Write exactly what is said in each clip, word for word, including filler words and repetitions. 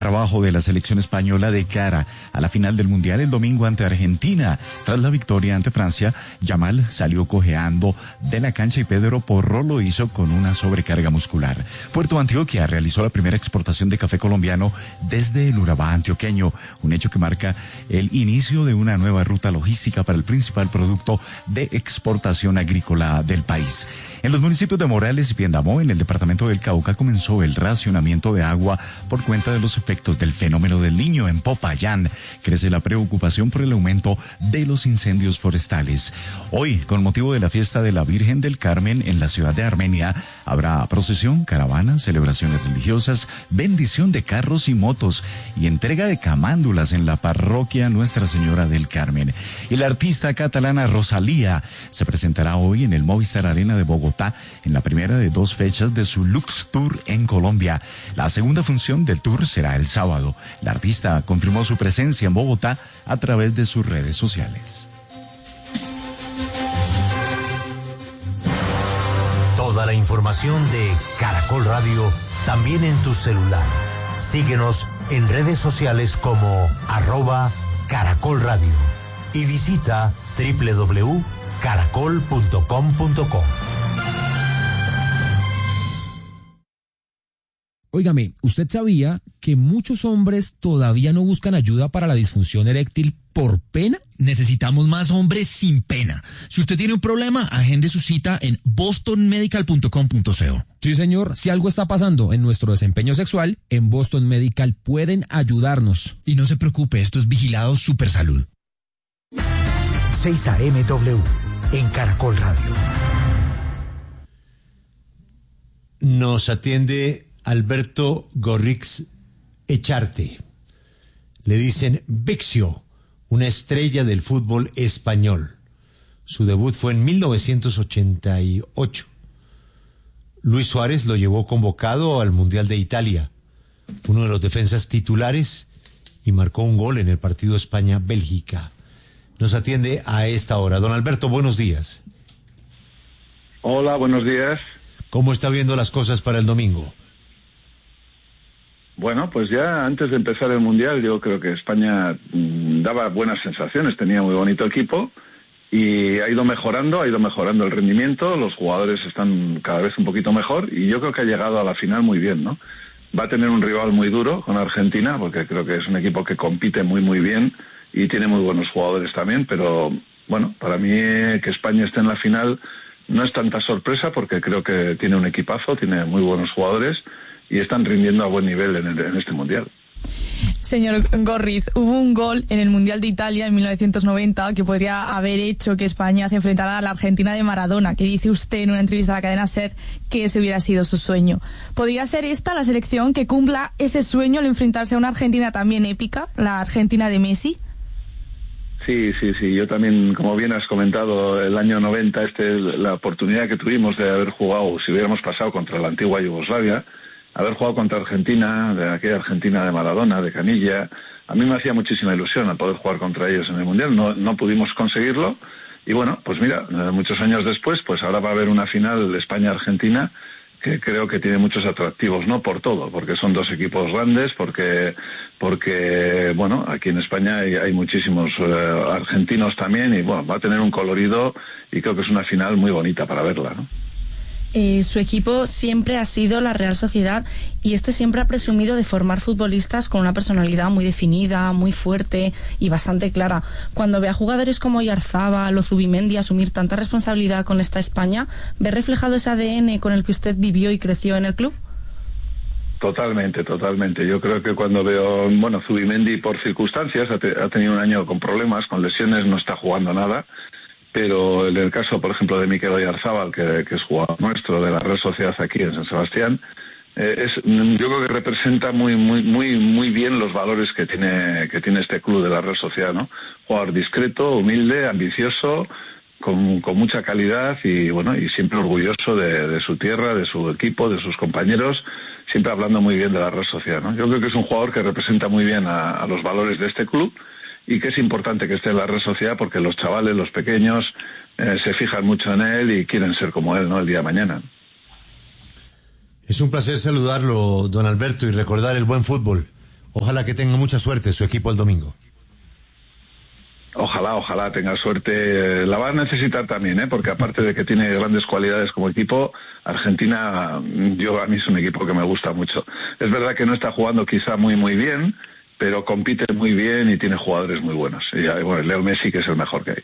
Trabajo de la selección española de cara a la final del Mundial el domingo ante Argentina. Tras la victoria ante Francia, Yamal salió cojeando de la cancha y Pedro Porro lo hizo con una sobrecarga muscular. Puerto Antioquia realizó la primera exportación de café colombiano desde el Urabá antioqueño, un hecho que marca el inicio de una nueva ruta logística para el principal producto de exportación agrícola del país. En los municipios de Morales y Piendamó, en el departamento del Cauca, comenzó el racionamiento de agua por cuenta de los efectos del fenómeno del Niño. En Popayán crece la preocupación por el aumento de los incendios forestales. Hoy, con motivo de la fiesta de la Virgen del Carmen en la ciudad de Armenia, habrá procesión, caravana, celebraciones religiosas, bendición de carros y motos y entrega de camándulas en la parroquia Nuestra Señora del Carmen. Y la artista catalana Rosalía se presentará hoy en el Movistar Arena de Bogotá en la primera de dos fechas de su Lux Tour en Colombia. La segunda función del tour será el sábado. La artista confirmó su presencia en Bogotá a través de sus redes sociales. Toda la información de Caracol Radio también en tu celular. Síguenos en redes sociales como arroba Caracol Radio y visita doble u doble u doble u punto caracol punto com punto co. Óigame, ¿usted sabía que muchos hombres todavía no buscan ayuda para la disfunción eréctil por pena? Necesitamos más hombres sin pena. Si usted tiene un problema, agende su cita en boston medical punto com punto co. Sí, señor. Si algo está pasando en nuestro desempeño sexual, en Boston Medical pueden ayudarnos. Y no se preocupe, esto es vigilado Supersalud. seis A M W en Caracol Radio. Nos atiende Alberto Gorrix Echarte. Le dicen Vixio, una estrella del fútbol español. Su debut fue en mil novecientos ochenta y ocho. Luis Suárez lo llevó convocado al Mundial de Italia, uno de los defensas titulares, y marcó un gol en el partido España-Bélgica. Nos atiende a esta hora. Don Alberto, buenos días. Hola, buenos días. ¿Cómo está viendo las cosas para el domingo? Bueno, pues ya antes de empezar el Mundial yo creo que España mmm, daba buenas sensaciones, tenía muy bonito equipo y ha ido mejorando, ha ido mejorando el rendimiento, los jugadores están cada vez un poquito mejor y yo creo que ha llegado a la final muy bien, ¿no? Va a tener un rival muy duro con Argentina porque creo que es un equipo que compite muy muy bien y tiene muy buenos jugadores también, pero bueno, para mí que España esté en la final no es tanta sorpresa porque creo que tiene un equipazo, tiene muy buenos jugadores y están rindiendo a buen nivel en, el, en este Mundial. Señor Gorriz, hubo un gol en el Mundial de Italia en mil novecientos noventa que podría haber hecho que España se enfrentara a la Argentina de Maradona, que dice usted en una entrevista a la cadena SER que ese hubiera sido su sueño. ¿Podría ser esta la selección que cumpla ese sueño al enfrentarse a una Argentina también épica, la Argentina de Messi? Sí, sí, sí. Yo también, como bien has comentado, el año noventa, este es la oportunidad que tuvimos de haber jugado, si hubiéramos pasado contra la antigua Yugoslavia, haber jugado contra Argentina, de aquella Argentina de Maradona, de Canilla. A mí me hacía muchísima ilusión al poder jugar contra ellos en el Mundial. No, no pudimos conseguirlo. Y bueno, pues mira, muchos años después, pues ahora va a haber una final de España-Argentina que creo que tiene muchos atractivos, no por todo, porque son dos equipos grandes, porque, porque bueno, aquí en España hay, hay muchísimos eh, argentinos también y bueno, va a tener un colorido y creo que es una final muy bonita para verla, ¿no? Eh, su equipo siempre ha sido la Real Sociedad y este siempre ha presumido de formar futbolistas con una personalidad muy definida, muy fuerte y bastante clara. Cuando ve a jugadores como Oyarzábal o Zubimendi asumir tanta responsabilidad con esta España, ¿ve reflejado ese A D N con el que usted vivió y creció en el club? Totalmente, totalmente. Yo creo que cuando veo, bueno, Zubimendi por circunstancias ha, te, ha tenido un año con problemas, con lesiones, no está jugando nada. Pero en el caso, por ejemplo, de Mikel Oyarzábal, que, que es jugador nuestro de la Real Sociedad aquí en San Sebastián, eh, es, yo creo que representa muy, muy, muy, muy bien los valores que tiene, que tiene este club de la Real Sociedad, ¿no? Jugador discreto, humilde, ambicioso, con, con mucha calidad y bueno, y siempre orgulloso de, de su tierra, de su equipo, de sus compañeros, siempre hablando muy bien de la Real Sociedad, ¿no? Yo creo que es un jugador que representa muy bien a, a los valores de este club. Y que es importante que esté en la Real Sociedad porque los chavales, los pequeños, eh, se fijan mucho en él y quieren ser como él, ¿no? El día de mañana. Es un placer saludarlo, don Alberto, y recordar el buen fútbol. Ojalá que tenga mucha suerte su equipo el domingo. Ojalá, ojalá tenga suerte. La va a necesitar también, ¿eh? Porque aparte de que tiene grandes cualidades como equipo, Argentina, yo a mí es un equipo que me gusta mucho. Es verdad que no está jugando quizá muy muy bien, pero compite muy bien y tiene jugadores muy buenos. Y bueno, Leo Messi, que es el mejor que hay.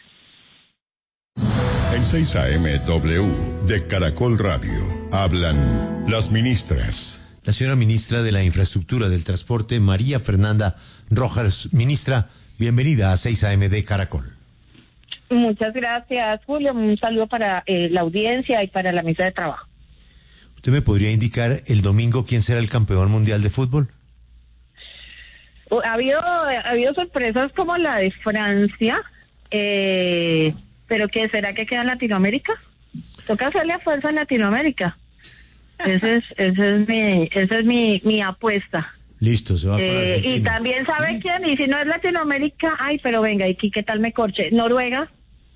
En seis A M W de Caracol Radio hablan las ministras. La señora ministra de la Infraestructura del Transporte, María Fernanda Rojas. Ministra, bienvenida a seis A M de Caracol. Muchas gracias, Julio. Un saludo para eh, la audiencia y para la mesa de trabajo. ¿Usted me podría indicar el domingo quién será el campeón mundial de fútbol? Ha habido, ha habido sorpresas como la de Francia, eh, pero ¿qué será que queda en Latinoamérica? Toca hacerle a fuerza en Latinoamérica. Ese es, ese es mi, esa es mi, mi apuesta. Listo, se va eh, para Y también sabe quién, y si no es Latinoamérica, ay, pero venga, ¿y qué tal me corche? Noruega.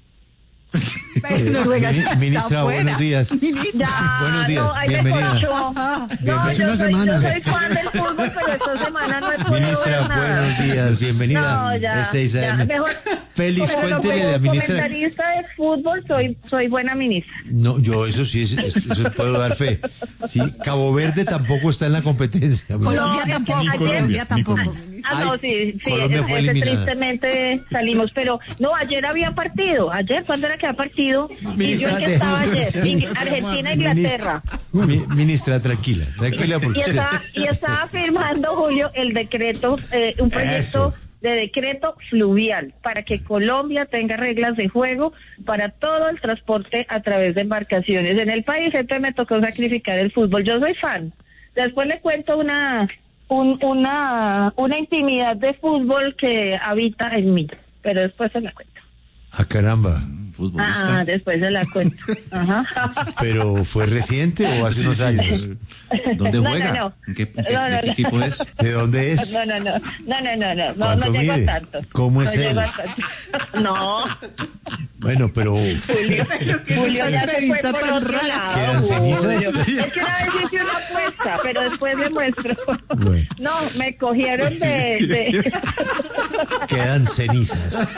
Eh, Noruega mi, ministra, buenos días. Ya, buenos días, no, bienvenida. No, yo soy, yo soy fan del fútbol, pero esta semana no he podido Ministra, ver nada. buenos días, bienvenida. No, ya, es seis A M. ya, mejor, Félix, cuéntele a la ministra. Comentarista de fútbol, soy, soy buena ministra. No, yo eso sí, eso, eso puedo dar fe. Sí, Cabo Verde tampoco está en la competencia. Colombia no, tampoco. Ayer, Colombia tampoco. Ah, no, sí, sí, Colombia fue ese, eliminada. Tristemente salimos, pero no, ayer había partido. Ayer, ¿cuándo era que había partido? Ministra, y yo que estaba ayer, Argentina, Inglaterra. Ministra, ministra, tranquila, tranquila porque y estaba, y estaba firmando, Julio, el decreto, eh, un proyecto Eso. de decreto fluvial para que Colombia tenga reglas de juego para todo el transporte a través de embarcaciones en el país. Entonces me tocó sacrificar el fútbol. Yo soy fan. Después le cuento una un, una una intimidad de fútbol que habita en mí, pero después se la cuento. Ah, caramba. Ah, después se la cuento. Ajá. ¿Pero fue reciente o hace unos años? ¿Dónde No, juega? no, no. ¿En qué, en qué- No, no, de qué no. equipo es? ¿De dónde es? No, no, no, no, no, no, no, no, ¿Cuánto no llego mide? a tanto. ¿Cómo es no él? llego a tanto. No, Bueno, pero Julio, Julio ya se fue por otro lado. ¿Quedan cenizas? Julio. Es que una vez hice una apuesta, pero después le muestro. Bueno. No, me cogieron de... de... quedan cenizas.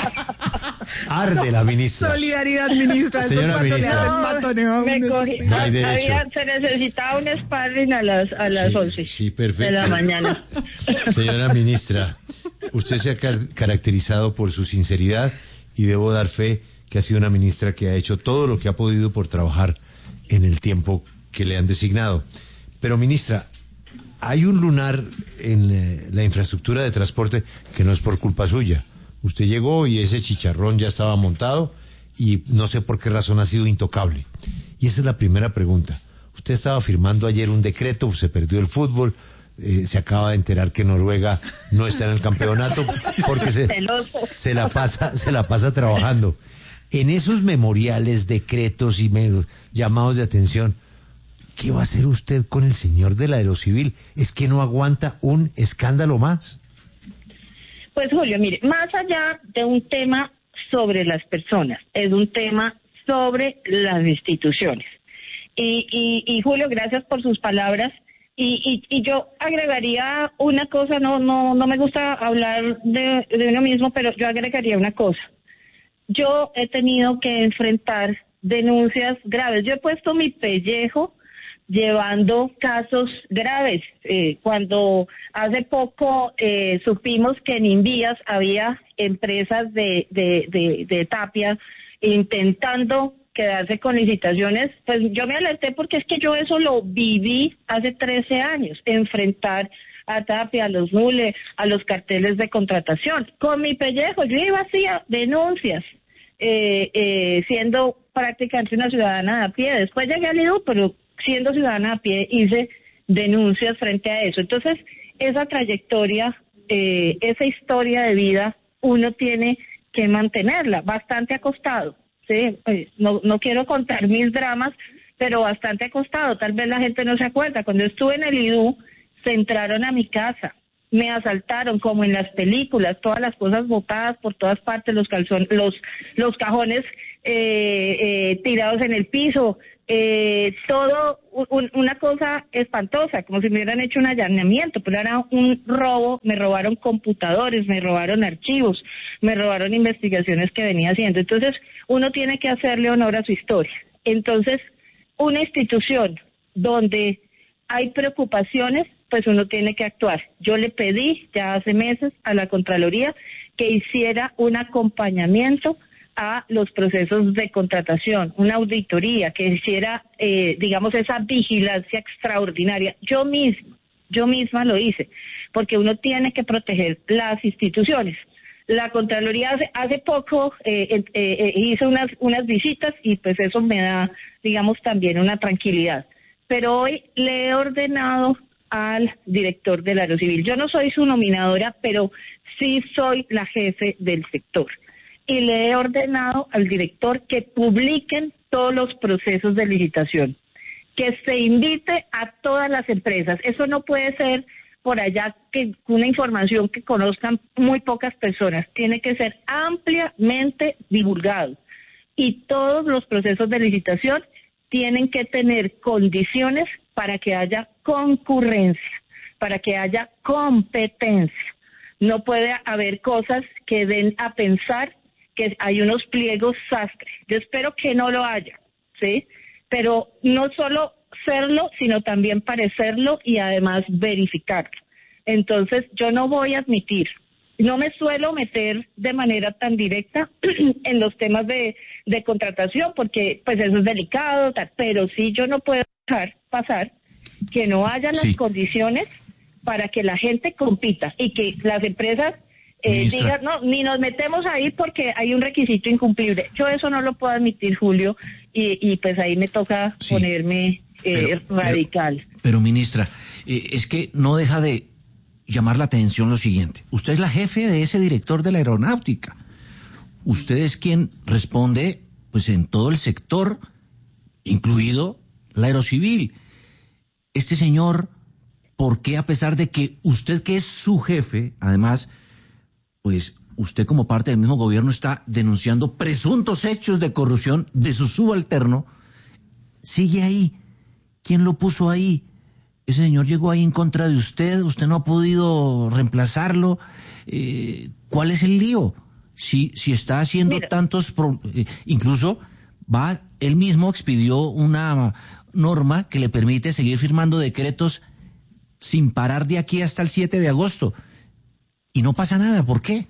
Arde la ministra. Solidaridad, ministra. Eso Señora cuando le ministra. hacen matoneo a me uno, cogí, sí. No hay derecho. había, se necesitaba un sparring a las, a las Sí, once sí, perfecto. de la mañana. Señora ministra, usted se ha car- caracterizado por su sinceridad y debo dar fe que ha sido una ministra que ha hecho todo lo que ha podido por trabajar en el tiempo que le han designado. Pero ministra, hay un lunar en eh, la infraestructura de transporte que no es por culpa suya. Usted llegó y ese chicharrón ya estaba montado y no sé por qué razón ha sido intocable. Y esa es la primera pregunta. Usted estaba firmando ayer un decreto, se perdió el fútbol, eh, se acaba de enterar que Noruega no está en el campeonato porque se, Celoso. se la pasa, se la pasa trabajando. En esos memoriales, decretos y me- llamados de atención, ¿qué va a hacer usted con el señor del Aerocivil? ¿Es que no aguanta un escándalo más? Pues Julio, mire, más allá de un tema sobre las personas, es un tema sobre las instituciones. Y, y, y Julio, gracias por sus palabras. Y, y, y yo agregaría una cosa, no, no, no me gusta hablar de, de uno mismo, pero yo agregaría una cosa. Yo he tenido que enfrentar denuncias graves. Yo he puesto mi pellejo llevando casos graves. Eh, cuando hace poco eh, supimos que en Invías había empresas de, de, de, de Tapia intentando quedarse con licitaciones, pues yo me alerté porque es que yo eso lo viví hace trece años, enfrentar a Tapia, a los Nule, a los carteles de contratación. Con mi pellejo, yo iba así a denuncias, eh, eh, siendo prácticamente una ciudadana de a pie. Después llegué al I D U, pero siendo ciudadana de a pie hice denuncias frente a eso. Entonces, esa trayectoria, eh, esa historia de vida, uno tiene que mantenerla, bastante acostado. Sí, pues, no, no quiero contar mis dramas, pero bastante acostado. Tal vez la gente no se acuerda. Cuando estuve en el I D U, se entraron a mi casa, me asaltaron como en las películas, todas las cosas botadas por todas partes, los calzones, los, los cajones eh, eh, tirados en el piso, eh, todo un, una cosa espantosa, como si me hubieran hecho un allanamiento, pero era un robo, me robaron computadores, me robaron archivos, me robaron investigaciones que venía haciendo. Entonces, uno tiene que hacerle honor a su historia. Entonces, una institución donde hay preocupaciones, pues uno tiene que actuar. Yo le pedí ya hace meses a la Contraloría que hiciera un acompañamiento a los procesos de contratación, una auditoría, que hiciera, eh, digamos, esa vigilancia extraordinaria. Yo misma, yo misma lo hice, porque uno tiene que proteger las instituciones. La Contraloría hace, hace poco eh, eh, eh, hizo unas, unas visitas y pues eso me da, digamos, también una tranquilidad. Pero hoy le he ordenado al director del Aerocivil. Yo no soy su nominadora, pero sí soy la jefe del sector. Y le he ordenado al director que publiquen todos los procesos de licitación, que se invite a todas las empresas. Eso no puede ser por allá que una información que conozcan muy pocas personas. Tiene que ser ampliamente divulgado. Y todos los procesos de licitación tienen que tener condiciones para que haya concurrencia, para que haya competencia. No puede haber cosas que den a pensar que hay unos pliegos sastre. Yo espero que no lo haya, ¿sí? Pero no solo serlo, sino también parecerlo y además verificarlo. Entonces, yo no voy a admitir, no me suelo meter de manera tan directa en los temas de, de contratación, porque pues eso es delicado, tal, pero sí yo no puedo dejar pasar que no haya las sí. condiciones para que la gente compita y que las empresas eh, digan, no, ni nos metemos ahí porque hay un requisito incumplible. Yo eso no lo puedo admitir, Julio, y, y pues ahí me toca sí. ponerme eh, pero, radical. Pero, pero ministra, eh, es que no deja de llamar la atención lo siguiente. Usted es la jefe de ese director de la aeronáutica. Usted es quien responde pues en todo el sector, incluido la aerocivil. Este señor, ¿por qué a pesar de que usted que es su jefe, además, pues usted como parte del mismo gobierno está denunciando presuntos hechos de corrupción de su subalterno, sigue ahí? ¿Quién lo puso ahí? Ese señor llegó ahí en contra de usted, usted no ha podido reemplazarlo. Eh, ¿Cuál es el lío? Si, si está haciendo Mira. tantos... Pro, eh, incluso va, él mismo expidió una norma que le permite seguir firmando decretos sin parar de aquí hasta el siete de agosto. Y no pasa nada, ¿por qué?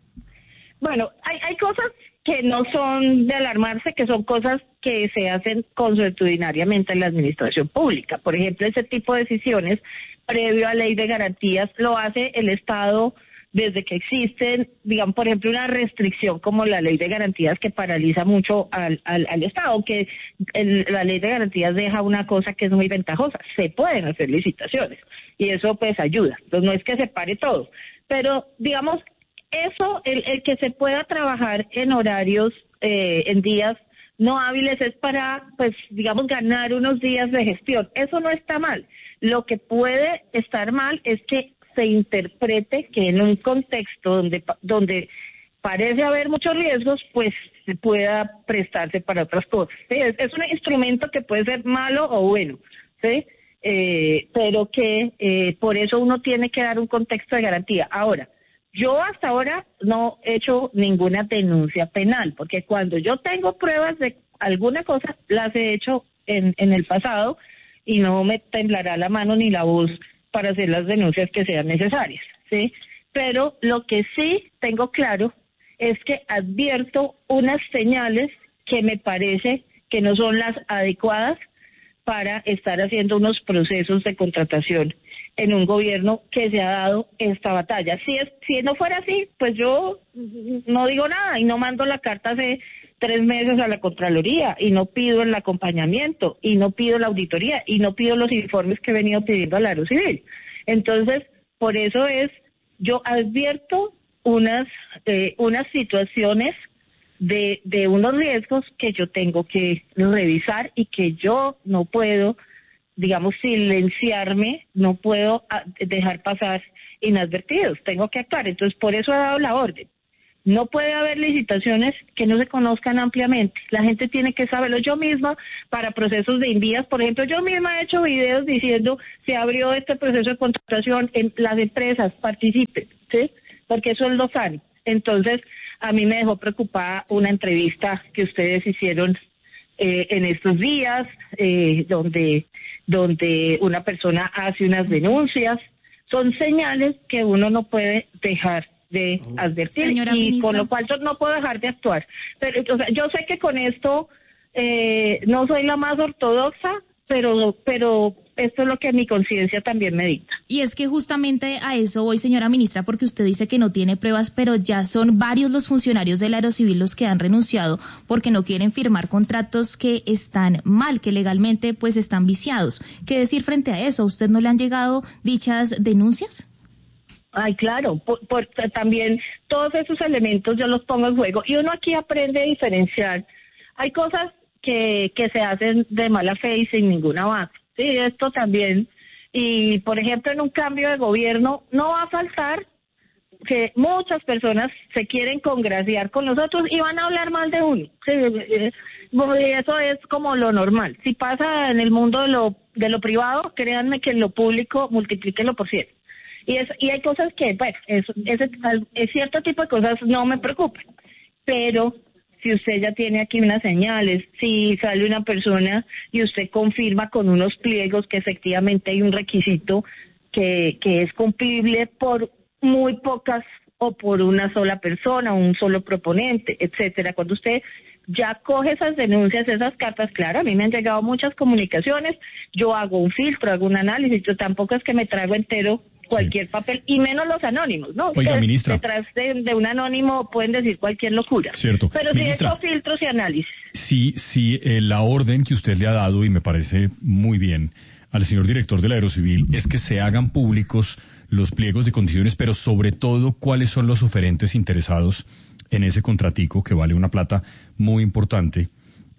Bueno, hay, hay cosas que no son de alarmarse, que son cosas que se hacen consuetudinariamente en la administración pública. Por ejemplo, ese tipo de decisiones, previo a ley de garantías, lo hace el Estado desde que existen, digamos, por ejemplo, una restricción como la ley de garantías que paraliza mucho al, al, al Estado, aunque el, la ley de garantías deja una cosa que es muy ventajosa, se pueden hacer licitaciones y eso pues ayuda. Entonces no es que se pare todo, pero digamos, eso, el, el que se pueda trabajar en horarios, eh, en días no hábiles es para, pues, digamos, ganar unos días de gestión. Eso no está mal. Lo que puede estar mal es que se interprete que en un contexto donde donde parece haber muchos riesgos, pues se pueda prestarse para otras cosas. ¿Sí? Es, es un instrumento que puede ser malo o bueno, ¿sí? Eh, pero que eh, por eso uno tiene que dar un contexto de garantía. Ahora, yo hasta ahora no he hecho ninguna denuncia penal, porque cuando yo tengo pruebas de alguna cosa, las he hecho en, en el pasado y no me temblará la mano ni la voz para hacer las denuncias que sean necesarias, ¿sí? Pero lo que sí tengo claro es que advierto unas señales que me parece que no son las adecuadas para estar haciendo unos procesos de contratación en un gobierno que se ha dado esta batalla. Si es, si no fuera así, pues yo no digo nada y no mando la carta hace tres meses a la Contraloría y no pido el acompañamiento y no pido la auditoría y no pido los informes que he venido pidiendo al Aerocivil. Entonces, por eso es, yo advierto unas, eh, unas situaciones de, de unos riesgos que yo tengo que revisar y que yo no puedo, digamos, silenciarme, no puedo dejar pasar inadvertidos, tengo que actuar. Entonces, por eso he dado la orden No puede haber licitaciones que no se conozcan ampliamente. La gente tiene que saberlo. Yo misma, para procesos de envías, por ejemplo, yo misma he hecho videos diciendo se abrió este proceso de contratación, en las empresas participen, ¿sí? Porque eso es lo sano. Entonces, a mí me dejó preocupada una entrevista que ustedes hicieron eh, en estos días, eh, donde, donde una persona hace unas denuncias. Son señales que uno no puede dejar de advertir. Señora y ministra, por lo cual yo no puedo dejar de actuar. Pero o sea, yo sé que con esto eh, no soy la más ortodoxa, pero pero esto es lo que mi conciencia también me dicta. Y es que justamente a eso voy, señora ministra, porque usted dice que no tiene pruebas, pero ya son varios los funcionarios del Aerocivil los que han renunciado porque no quieren firmar contratos que están mal, que legalmente pues están viciados. ¿Qué decir frente a eso? ¿A usted no le han llegado dichas denuncias? Ay, claro, por, por, también todos esos elementos yo los pongo en juego. Y uno aquí aprende a diferenciar. Hay cosas que, que se hacen de mala fe y sin ninguna base. Sí, esto también. Y, por ejemplo, en un cambio de gobierno no va a faltar que muchas personas se quieren congraciar con nosotros y van a hablar mal de uno. Sí, eso es como lo normal. Si pasa en el mundo de lo, de lo privado, créanme que en lo público multiplíquenlo por cien. Y, es, y hay cosas que, bueno, es, ese, es cierto tipo de cosas no me preocupan, pero si usted ya tiene aquí unas señales, si sale una persona y usted confirma con unos pliegos que efectivamente hay un requisito que, que es cumplible por muy pocas o por una sola persona, un solo proponente, etcétera. Cuando usted ya coge esas denuncias, esas cartas, claro, a mí me han llegado muchas comunicaciones, yo hago un filtro, hago un análisis, yo tampoco es que me trago entero cualquier sí. papel, y menos los anónimos, ¿no? Oiga, Ustedes, ministra. Detrás de, de un anónimo pueden decir cualquier locura. Cierto. Pero ministra, si he hecho filtros y análisis. Sí, sí, eh, la orden que usted le ha dado, y me parece muy bien, al señor director del Aerocivil, es que se hagan públicos los pliegos de condiciones, pero sobre todo cuáles son los oferentes interesados en ese contratico que vale una plata muy importante.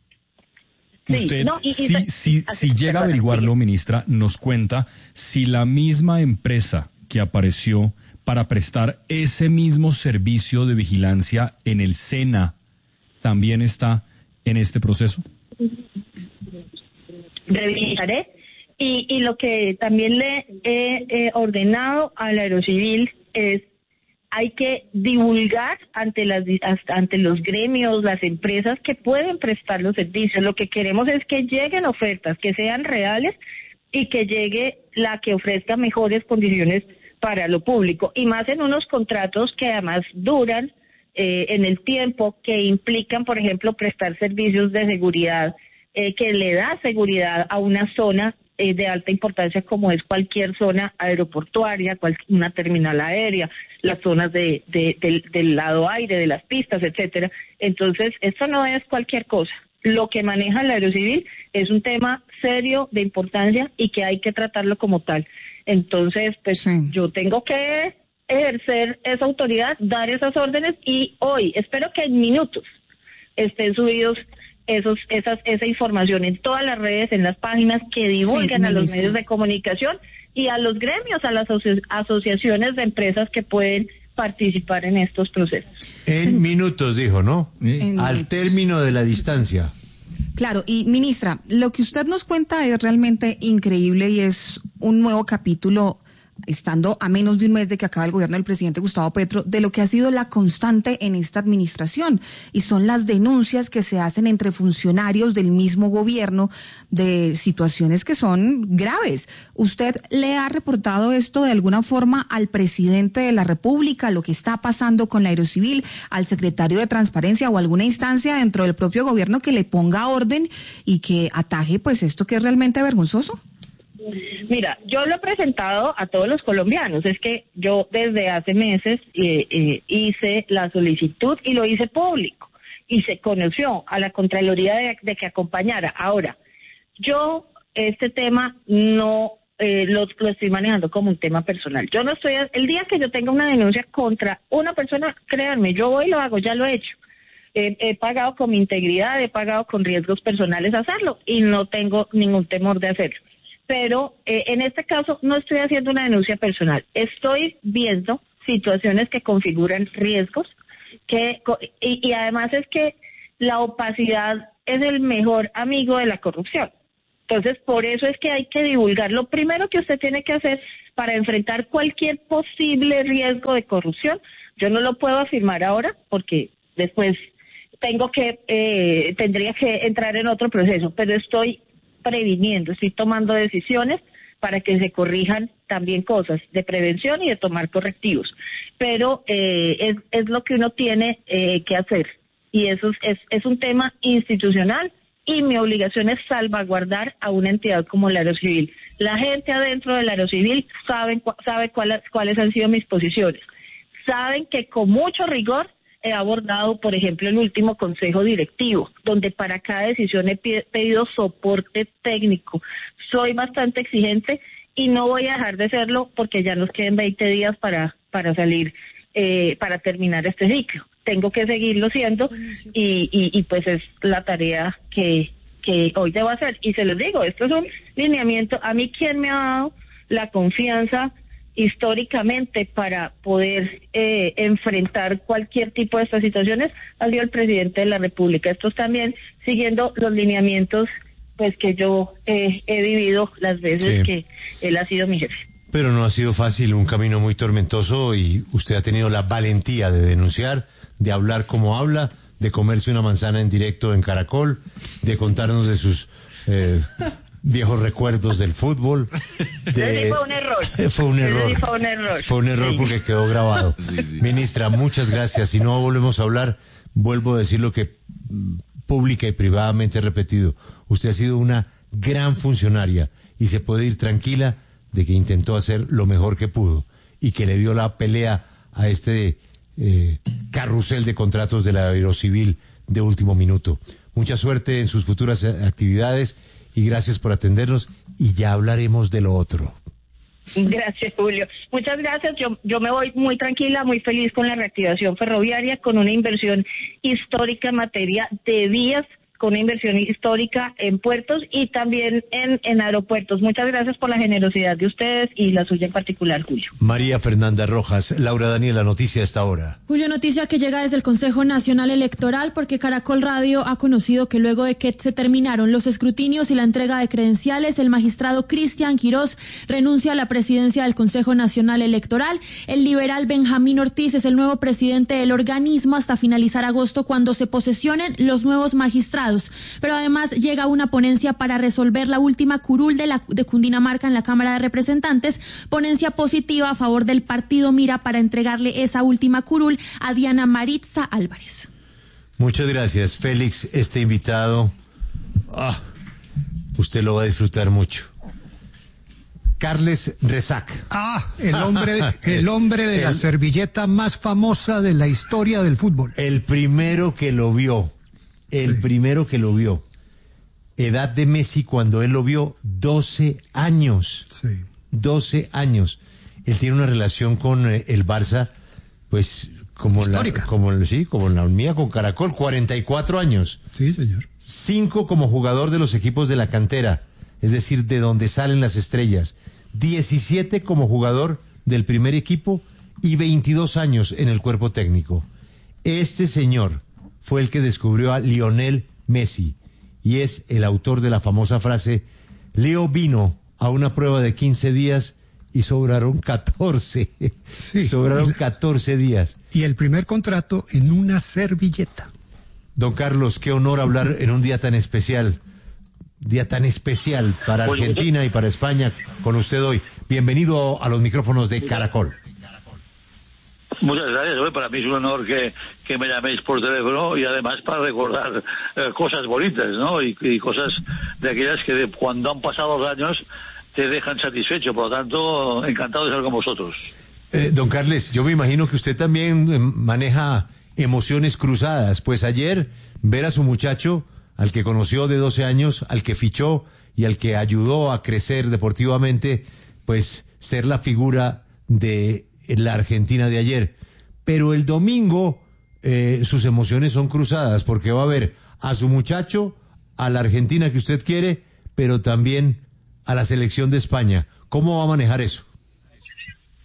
Usted, sí, no, y, y, si, si, si llega a averiguarlo, ministra, nos cuenta si la misma empresa que apareció para prestar ese mismo servicio de vigilancia en el SENA también está en este proceso. Revisaré. Y, y lo que también le he eh, ordenado al Aerocivil es hay que divulgar ante las ante los gremios, las empresas que pueden prestar los servicios. Lo que queremos es que lleguen ofertas, que sean reales y que llegue la que ofrezca mejores condiciones para lo público. Y más en unos contratos que además duran eh, en el tiempo, que implican, por ejemplo, prestar servicios de seguridad, eh, que le da seguridad a una zona eh, de alta importancia como es cualquier zona aeroportuaria, cual, una terminal aérea, las zonas de, de, del, del lado aire, de las pistas, etcétera. Entonces, esto no es cualquier cosa. Lo que maneja el Aerocivil es un tema serio, de importancia, y que hay que tratarlo como tal. Entonces, pues, sí. yo tengo que ejercer esa autoridad, dar esas órdenes, y hoy, espero que en minutos, estén subidos esos, esas, esa información en todas las redes, en las páginas, que divulguen sí, a los medios de comunicación y a los gremios, a las aso- asociaciones de empresas que pueden participar en estos procesos. En sí. minutos, dijo, ¿no? Sí. Al término de la distancia. Claro, y ministra, lo que usted nos cuenta es realmente increíble y es un nuevo capítulo, estando a menos de un mes de que acaba el gobierno del presidente Gustavo Petro, de lo que ha sido la constante en esta administración, y son las denuncias que se hacen entre funcionarios del mismo gobierno de situaciones que son graves. ¿Usted le ha reportado esto de alguna forma al presidente de la República, lo que está pasando con la Aerocivil, al secretario de Transparencia o alguna instancia dentro del propio gobierno que le ponga orden y que ataje pues esto que es realmente vergonzoso? Mira, yo lo he presentado a todos los colombianos. Es que yo desde hace meses eh, eh, hice la solicitud y lo hice público. Y se conoció a la Contraloría de, de que acompañara. Ahora, yo este tema no eh, lo, lo estoy manejando como un tema personal. Yo no estoy... El día que yo tenga una denuncia contra una persona, créanme, yo voy y lo hago, ya lo he hecho. Eh, he pagado con mi integridad, he pagado con riesgos personales hacerlo y no tengo ningún temor de hacerlo. Pero eh, en este caso no estoy haciendo una denuncia personal. Estoy viendo situaciones que configuran riesgos que y, y además es que la opacidad es el mejor amigo de la corrupción. Entonces, por eso es que hay que divulgar. Lo primero que usted tiene que hacer para enfrentar cualquier posible riesgo de corrupción, yo no lo puedo afirmar ahora porque después tengo que eh, tendría que entrar en otro proceso, pero estoy previniendo, estoy tomando decisiones para que se corrijan también cosas de prevención y de tomar correctivos. Pero eh, es, es lo que uno tiene eh, que hacer. Y eso es, es, es un tema institucional y mi obligación es salvaguardar a una entidad como la Aerocivil. La gente adentro de la Aerocivil saben, sabe cuáles, cuáles han sido mis posiciones. Saben que con mucho rigor he abordado, por ejemplo, el último consejo directivo, donde para cada decisión he pedido soporte técnico. Soy bastante exigente y no voy a dejar de serlo porque ya nos queden veinte días para, para salir, eh, para terminar este ciclo. Tengo que seguirlo siendo y, y, y pues es la tarea que, que hoy debo hacer. Y se los digo, esto es un lineamiento. A mí, ¿quién me ha dado la confianza históricamente para poder eh, enfrentar cualquier tipo de estas situaciones? Ha sido el presidente de la República. Esto es también siguiendo los lineamientos pues que yo eh, he vivido las veces sí. que él ha sido mi jefe. Pero no ha sido fácil, un camino muy tormentoso y usted ha tenido la valentía de denunciar, de hablar como habla, de comerse una manzana en directo en Caracol, de contarnos de sus eh, viejos recuerdos del fútbol. De... Sí, fue un error. Fue un error. Sí, fue un error. Fue un error sí. porque quedó grabado. Sí, sí. Ministra, muchas gracias. Si no volvemos a hablar, vuelvo a decir lo que pública y privadamente he repetido. Usted ha sido una gran funcionaria y se puede ir tranquila de que intentó hacer lo mejor que pudo y que le dio la pelea a este eh, carrusel de contratos de la Aerocivil de último minuto. Mucha suerte en sus futuras actividades y gracias por atendernos y ya hablaremos de lo otro. Gracias, Julio. Muchas gracias. Yo, yo me voy muy tranquila, muy feliz con la reactivación ferroviaria, con una inversión histórica en materia de vías, con una inversión histórica en puertos y también en, en aeropuertos. Muchas gracias por la generosidad de ustedes y la suya en particular, Julio. María Fernanda Rojas, Laura Daniela, noticia a esta hora. Julio, noticia que llega desde el Consejo Nacional Electoral porque Caracol Radio ha conocido que luego de que se terminaron los escrutinios y la entrega de credenciales, el magistrado Cristian Quirós renuncia a la presidencia del Consejo Nacional Electoral. El liberal Benjamín Ortiz es el nuevo presidente del organismo hasta finalizar agosto cuando se posesionen los nuevos magistrados. Pero además llega una ponencia para resolver la última curul de, la, de Cundinamarca en la Cámara de Representantes, ponencia positiva a favor del partido Mira para entregarle esa última curul a Diana Maritza Álvarez. Muchas gracias, Félix. Este invitado, ah, usted lo va a disfrutar mucho. Carles Rezac. Ah, el hombre, el hombre de el, la servilleta más famosa de la historia del fútbol. El primero que lo vio. El sí. primero que lo vio. Edad de Messi cuando él lo vio, doce años. Sí. doce años. Él tiene una relación con eh, el Barça, pues, como histórica. la, como, sí, como la mía con Caracol, cuarenta y cuatro años. Sí, señor. Cinco como jugador de los equipos de la cantera, es decir, de donde salen las estrellas. diecisiete como jugador del primer equipo y veintidós años en el cuerpo técnico. Este señor fue el que descubrió a Lionel Messi y es el autor de la famosa frase: Leo vino a una prueba de quince días y sobraron catorce. Sí, sobraron catorce días. Y el primer contrato en una servilleta. Don Carlos, qué honor hablar en un día tan especial, día tan especial para Argentina y para España con usted hoy. Bienvenido a los micrófonos de Caracol. Muchas gracias, hoy para mí es un honor que, que me llaméis por teléfono y además para recordar eh, cosas bonitas, ¿no? Y, y cosas de aquellas que de, cuando han pasado los años te dejan satisfecho, por lo tanto, encantado de estar con vosotros. Eh, don Carles, yo me imagino que usted también eh, maneja emociones cruzadas, pues ayer ver a su muchacho, al que conoció de doce años, al que fichó y al que ayudó a crecer deportivamente, pues ser la figura de la Argentina de ayer. Pero el domingo eh, sus emociones son cruzadas porque va a ver a su muchacho, a la Argentina que usted quiere, pero también a la selección de España. ¿Cómo va a manejar eso?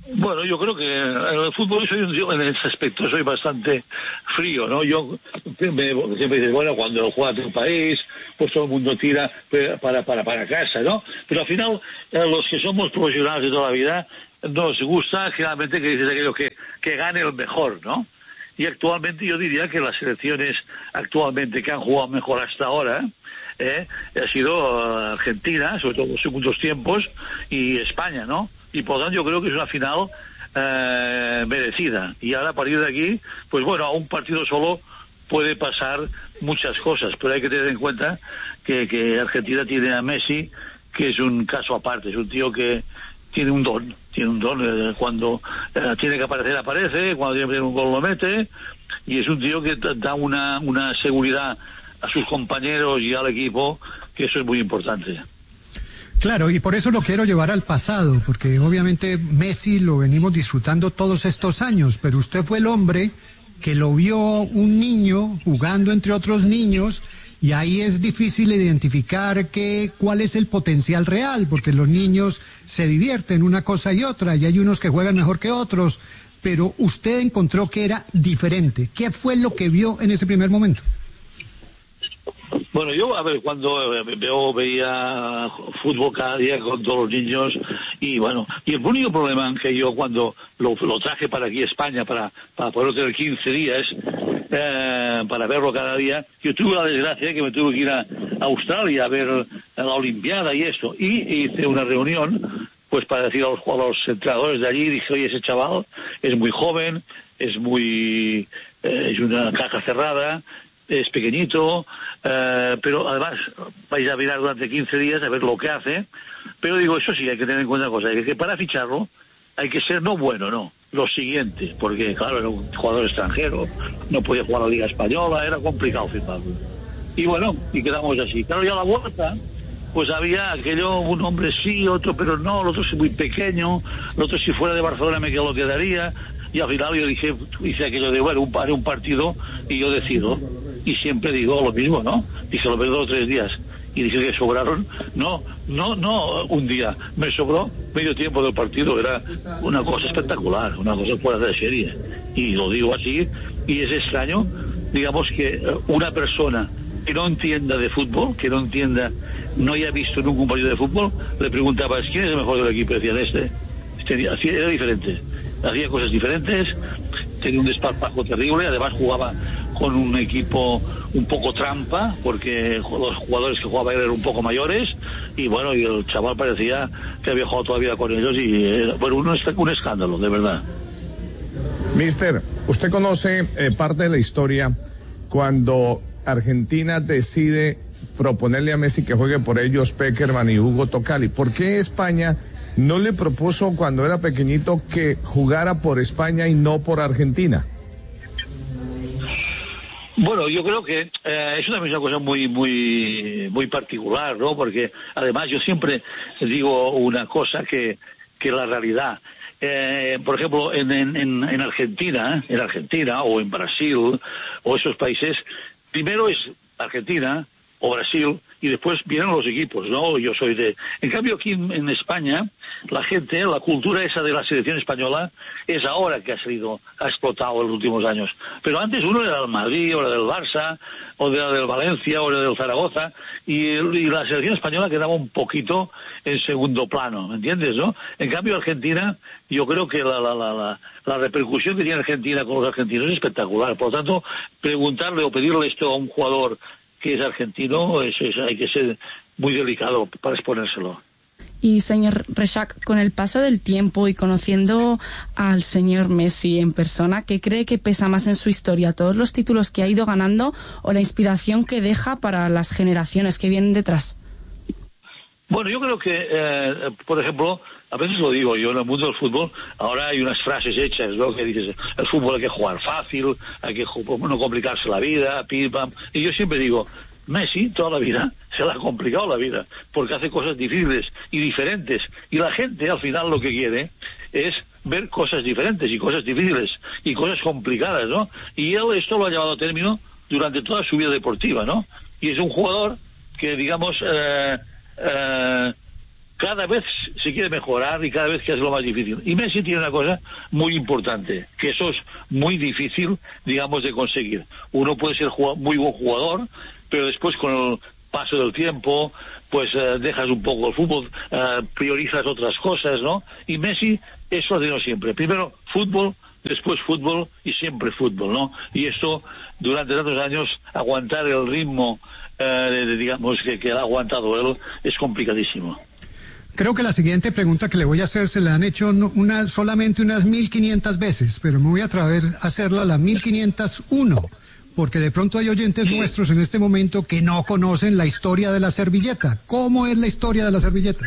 Bueno, yo creo que en el fútbol soy un tío, en ese aspecto soy bastante frío, ¿no? Yo siempre, siempre dices, bueno, cuando juega tu país, pues todo el mundo tira para, para, para casa, ¿no? Pero al final, eh, los que somos profesionales de toda la vida, nos gusta generalmente que dices aquello que, que gane el mejor, ¿no? Y actualmente yo diría que las selecciones actualmente que han jugado mejor hasta ahora, eh, ha sido Argentina, sobre todo en los segundos tiempos, y España, ¿no? Y por lo tanto yo creo que es una final eh, merecida. Y ahora a partir de aquí, pues bueno, a un partido solo puede pasar muchas cosas, pero hay que tener en cuenta que, que Argentina tiene a Messi, que es un caso aparte, es un tío que tiene un don, tiene un don, eh, cuando eh, tiene que aparecer, aparece, cuando tiene que meter un gol lo mete, y es un tío que da una, una seguridad a sus compañeros y al equipo, que eso es muy importante. Claro, y por eso lo quiero llevar al pasado, porque obviamente Messi lo venimos disfrutando todos estos años, pero usted fue el hombre que lo vio un niño jugando entre otros niños, y ahí es difícil identificar que, cuál es el potencial real, porque los niños se divierten una cosa y otra, y hay unos que juegan mejor que otros, pero usted encontró que era diferente. ¿Qué fue lo que vio en ese primer momento? Bueno, yo, a ver, cuando veo, veía fútbol cada día con todos los niños, y bueno, y el único problema que yo cuando lo, lo traje para aquí a España, para, para poder tener quince días, eh, para verlo cada día, yo tuve la desgracia que me tuve que ir a, a Australia a ver la Olimpiada y esto, y hice una reunión, pues para decir a los, a los entrenadores de allí, dije, oye, ese chaval es muy joven, es muy, eh, es una caja cerrada, es pequeñito, eh, pero además vais a mirar durante quince días a ver lo que hace, pero digo, eso sí, hay que tener en cuenta una cosa, que para ficharlo hay que ser no bueno, no, lo siguiente, porque claro, era un jugador extranjero, no podía jugar a la Liga Española, era complicado firmarlo. Y bueno, y quedamos así. Claro, ya a la vuelta, pues había aquello, un hombre sí, otro pero no, el otro sí muy pequeño, el otro si fuera de Barcelona me lo quedaría, y al final yo dije, hice aquello de, bueno, un, un partido y yo decido. Y siempre digo lo mismo, ¿no? Dije, lo veo dos o tres días. Y dije que sobraron. No, no, no un día. Me sobró medio tiempo del partido. Era una cosa espectacular, una cosa fuera de serie. Y lo digo así. Y es extraño, digamos, que una persona que no entienda de fútbol, que no entienda, no haya visto nunca un partido de fútbol, le preguntaba, ¿quién es el mejor del equipo? Decían, este. este era diferente. Hacía cosas diferentes, tenía un desparpajo terrible, además jugaba con un equipo un poco trampa, porque los jugadores que jugaba eran un poco mayores, y bueno, y el chaval parecía que había jugado toda la vida con ellos, y era, bueno, un, un escándalo, de verdad. Mister, usted conoce eh, parte de la historia cuando Argentina decide proponerle a Messi que juegue por ellos Peckerman y Hugo Tocali. ¿Por qué España no le propuso cuando era pequeñito que jugara por España y no por Argentina? Bueno, yo creo que eh, es una, una cosa muy muy muy particular, ¿no? Porque además yo siempre digo una cosa que, que la realidad. Eh, por ejemplo, en, en, en Argentina, en Argentina o en Brasil o esos países, primero es Argentina o Brasil y después vienen los equipos, ¿no? Yo soy de... En cambio aquí en, en España, la gente, la cultura esa de la selección española es ahora que ha salido, ha explotado en los últimos años. Pero antes uno era del Madrid, o era del Barça, o era del Valencia, o era del Zaragoza, y, y la selección española quedaba un poquito en segundo plano, ¿me entiendes, no? En cambio Argentina, yo creo que la, la, la, la, la repercusión que tiene Argentina con los argentinos es espectacular. Por lo tanto, preguntarle o pedirle esto a un jugador que es argentino, eso es, hay que ser muy delicado para exponérselo. Y señor Rexach, con el paso del tiempo y conociendo al señor Messi en persona, ¿qué cree que pesa más en su historia? ¿Todos los títulos que ha ido ganando o la inspiración que deja para las generaciones que vienen detrás? Bueno, yo creo que, eh, por ejemplo, a veces lo digo yo, en el mundo del fútbol, ahora hay unas frases hechas, ¿no? Que dices, el fútbol hay que jugar fácil, hay que no complicarse la vida, pim, pam. Y yo siempre digo, Messi toda la vida se le ha complicado la vida, porque hace cosas difíciles y diferentes. Y la gente al final lo que quiere es ver cosas diferentes y cosas difíciles y cosas complicadas, ¿no? Y él esto lo ha llevado a término durante toda su vida deportiva, ¿no? Y es un jugador que, digamos, eh, eh, cada vez se quiere mejorar y cada vez que es lo más difícil. Y Messi tiene una cosa muy importante, que eso es muy difícil, digamos, de conseguir. Uno puede ser muy buen jugador, pero después con el paso del tiempo, pues eh, dejas un poco el fútbol, eh, priorizas otras cosas, ¿no? Y Messi eso ha tenido siempre. Primero fútbol, después fútbol y siempre fútbol, ¿no? Y esto, durante tantos años, aguantar el ritmo, eh, de, de, digamos, que, que ha aguantado él, es complicadísimo. Creo que la siguiente pregunta que le voy a hacer se la han hecho una, solamente unas mil quinientas veces, pero me voy a atrever a hacerla la mil quinientos uno, porque de pronto hay oyentes sí. nuestros en este momento que no conocen la historia de la servilleta. ¿Cómo es la historia de la servilleta?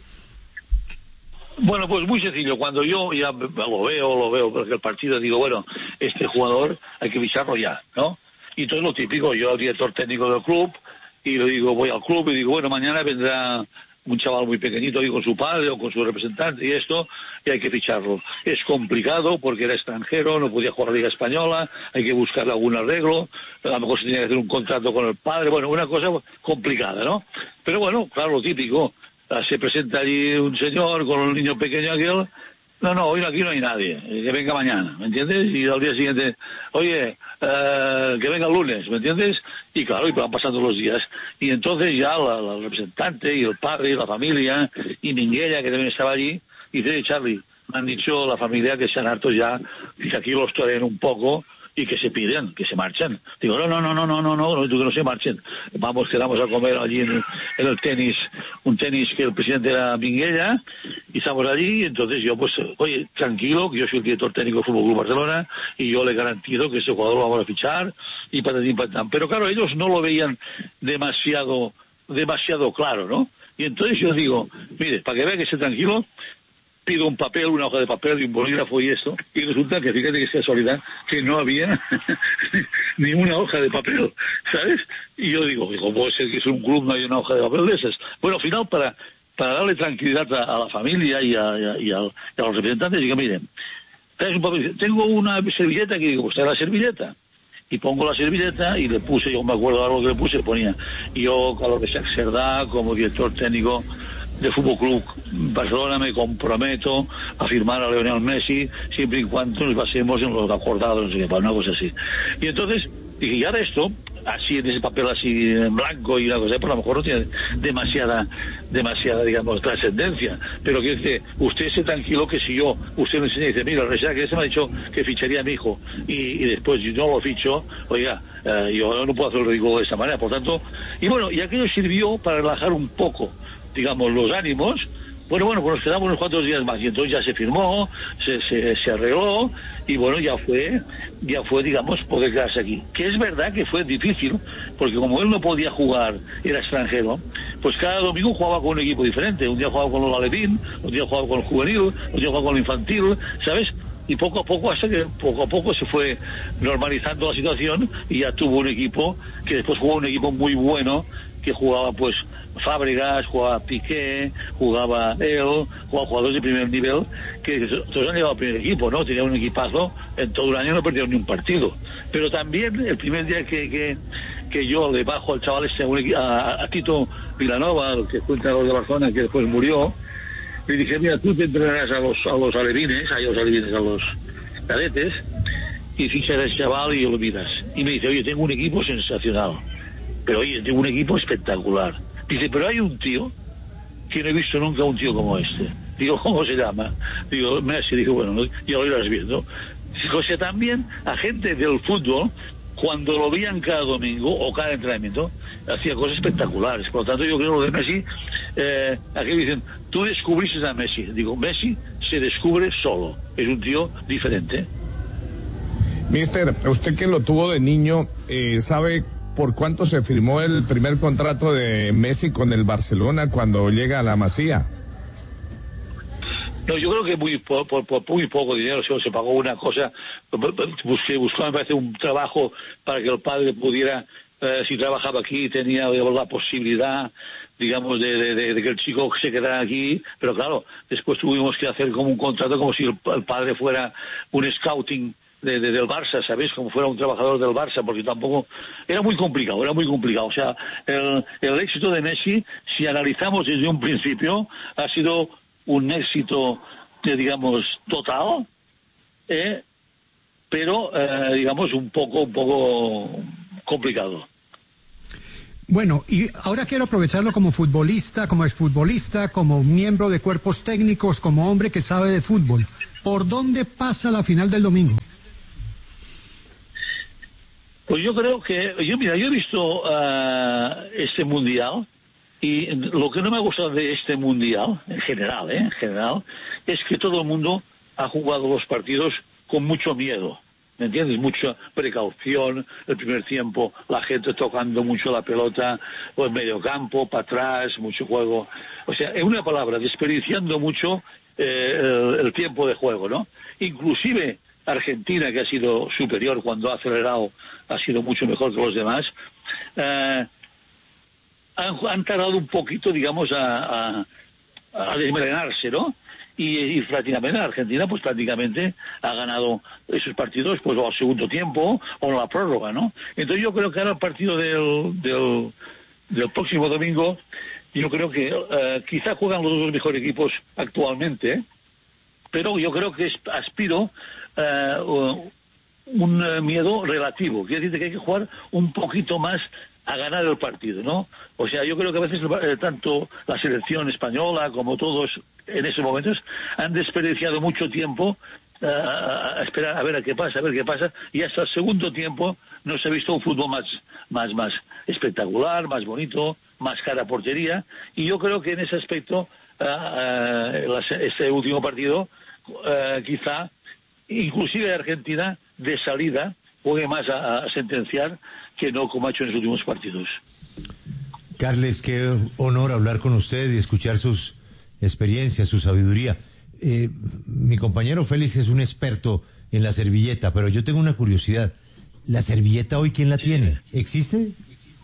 Bueno, pues muy sencillo. Cuando yo ya lo veo, lo veo, porque el partido digo, bueno, este jugador hay que ficharlo ya, ¿no? Y todo lo típico, yo al director técnico del club, y le digo, voy al club y digo, bueno, mañana vendrá un chaval muy pequeñito ahí con su padre o con su representante y esto, y hay que ficharlo. Es complicado porque era extranjero, no podía jugar la Liga Española, hay que buscarle algún arreglo, a lo mejor se tenía que hacer un contrato con el padre, bueno, una cosa complicada, ¿no? Pero bueno, claro, lo típico, se presenta allí un señor con un niño pequeño aquel, no, no, hoy aquí no hay nadie, que venga mañana, ¿me entiendes? Y al día siguiente, oye, uh, que venga el lunes, ¿me entiendes? Y claro, y van pasando los días. Y entonces ya la, la representante y el padre y la familia y Minguella, que también estaba allí, y dice, Charlie, me han dicho la familia que se han harto ya, que aquí los toreen un poco y que se piden, que se marchen. Digo, no, no, no, no, no, no, no, que no se marchen. Vamos, quedamos a comer allí en el, en el tenis, un tenis que el presidente era Minguella, y estamos allí, y entonces yo pues, oye, tranquilo, que yo soy el director técnico del Fútbol Club Barcelona, y yo le garantizo que ese jugador lo vamos a fichar, y patatín, patatán. Pero claro, ellos no lo veían demasiado, demasiado claro, ¿no? Y entonces yo digo, mire, para que vea que esté tranquilo, pido un papel, una hoja de papel y un bolígrafo y esto, y resulta que, fíjate que es casualidad, que no había ni una hoja de papel, ¿sabes? Y yo digo, ¿cómo puede ser que es un club no hay una hoja de papel de esas? Bueno, al final, para, para darle tranquilidad a, a la familia y a, y a, y a, y a los representantes, digo, miren, un papel, tengo una servilleta que digo, pues está la servilleta. Y pongo la servilleta y le puse, yo me acuerdo algo que le puse, ponía, yo, Carlos de Sacerdá, como director técnico de Fútbol Club Barcelona, me comprometo a firmar a Lionel Messi siempre y cuando nos basemos en los acordados, no sé qué, para una cosa así. Y entonces dije, y ahora esto, así en ese papel así en blanco y una cosa, pues a lo mejor no tiene demasiada, demasiada, digamos, trascendencia, pero que dice, usted esté tranquilo que si yo, usted me enseña y dice, mira, Reza, que ese me ha dicho que ficharía a mi hijo, y, y después yo no lo ficho, oiga, eh, yo no puedo hacer el ridículo de esa manera, por tanto, y bueno, y aquello sirvió para relajar un poco, digamos, los ánimos. Bueno, bueno, pues nos quedamos unos cuantos días más y entonces ya se firmó, se, se, se arregló y bueno, ya fue, ya fue, digamos, poder quedarse aquí. Que es verdad que fue difícil, porque como él no podía jugar, era extranjero, pues cada domingo jugaba con un equipo diferente. Un día jugaba con los Alevín, un día jugaba con el juvenil, un día jugaba con el infantil, ¿sabes? Y poco a poco, hasta que poco a poco se fue normalizando la situación y ya tuvo un equipo, que después jugó un equipo muy bueno, que jugaba pues Fábregas, jugaba Piqué, jugaba él, jugaba jugadores de primer nivel que todos han llegado al primer equipo, ¿no? Tenía un equipazo, en todo el año no perdieron ni un partido. Pero también el primer día que, que, que yo le bajo al chaval este, a, a Tito Vilanova, el que fue entrenador de Barcelona, que después murió, le dije, mira, tú te entrenarás a los, a los alevines, a los alevines, a los cadetes, y fichas a ese chaval y lo miras. Y me dice, oye, tengo un equipo sensacional. Pero oye, tengo un equipo espectacular. Dice, pero hay un tío que no he visto nunca un tío como este. Digo, ¿cómo se llama? Digo, Messi. Digo, bueno, ya lo irás viendo. O sea, también a gente del fútbol, cuando lo veían cada domingo o cada entrenamiento, hacía cosas espectaculares. Por lo tanto, yo creo que lo de Messi, eh, aquí dicen, tú descubriste a Messi. Digo, Messi se descubre solo. Es un tío diferente. Mister, usted que lo tuvo de niño, eh, ¿sabe por cuánto se firmó el primer contrato de Messi con el Barcelona cuando llega a la Masía? No, yo creo que muy, por, por, por muy poco dinero se, se pagó una cosa, busqué, buscó me parece un trabajo para que el padre pudiera, eh, si trabajaba aquí tenía digamos, la posibilidad, digamos, de, de, de, de que el chico se quedara aquí, pero claro, después tuvimos que hacer como un contrato como si el, el padre fuera un scouting de, de, del Barça, ¿sabéis? Como fuera un trabajador del Barça, porque tampoco... Era muy complicado, era muy complicado. O sea, el, el éxito de Messi, si analizamos desde un principio, ha sido un éxito, de, digamos, total, eh, pero, eh, digamos, un poco, un poco complicado. Bueno, y ahora quiero aprovecharlo como futbolista, como exfutbolista, como miembro de cuerpos técnicos, como hombre que sabe de fútbol. ¿Por dónde pasa la final del domingo? Pues yo creo que, yo mira, yo he visto uh, este mundial y lo que no me ha gustado de este mundial, en general, ¿eh? en general, es que todo el mundo ha jugado los partidos con mucho miedo. ¿Me entiendes? Mucha precaución, el primer tiempo, la gente tocando mucho la pelota, o el medio campo, para atrás, mucho juego. O sea, en una palabra, desperdiciando mucho eh, el, el tiempo de juego, ¿no? Inclusive Argentina, que ha sido superior cuando ha acelerado, ha sido mucho mejor que los demás, eh, han, han tardado un poquito, digamos, a, a, a desmelenarse, ¿no? Y, y prácticamente Argentina pues prácticamente ha ganado esos partidos pues o al segundo tiempo o en la prórroga, ¿no? Entonces yo creo que ahora el partido del, del, del próximo domingo, yo creo que uh, quizá juegan los dos mejores equipos actualmente, ¿eh? Pero yo creo que es, aspiro uh, un uh, miedo relativo, quiere decir que hay que jugar un poquito más a ganar el partido, ¿no? O sea, yo creo que a veces eh, tanto la selección española como todos en esos momentos han desperdiciado mucho tiempo uh, a esperar a ver a qué pasa, a ver qué pasa, y hasta el segundo tiempo no se ha visto un fútbol más, más, más espectacular, más bonito, más cara a portería, y yo creo que en ese aspecto uh, uh, este último partido uh, quizá inclusive Argentina de salida juegue más a, a sentenciar que no como ha hecho en los últimos partidos. Carles, qué honor hablar con usted y escuchar sus experiencias, su sabiduría. Eh, mi compañero Félix es un experto en la servilleta, pero yo tengo una curiosidad. ¿La servilleta hoy quién la tiene? ¿Existe?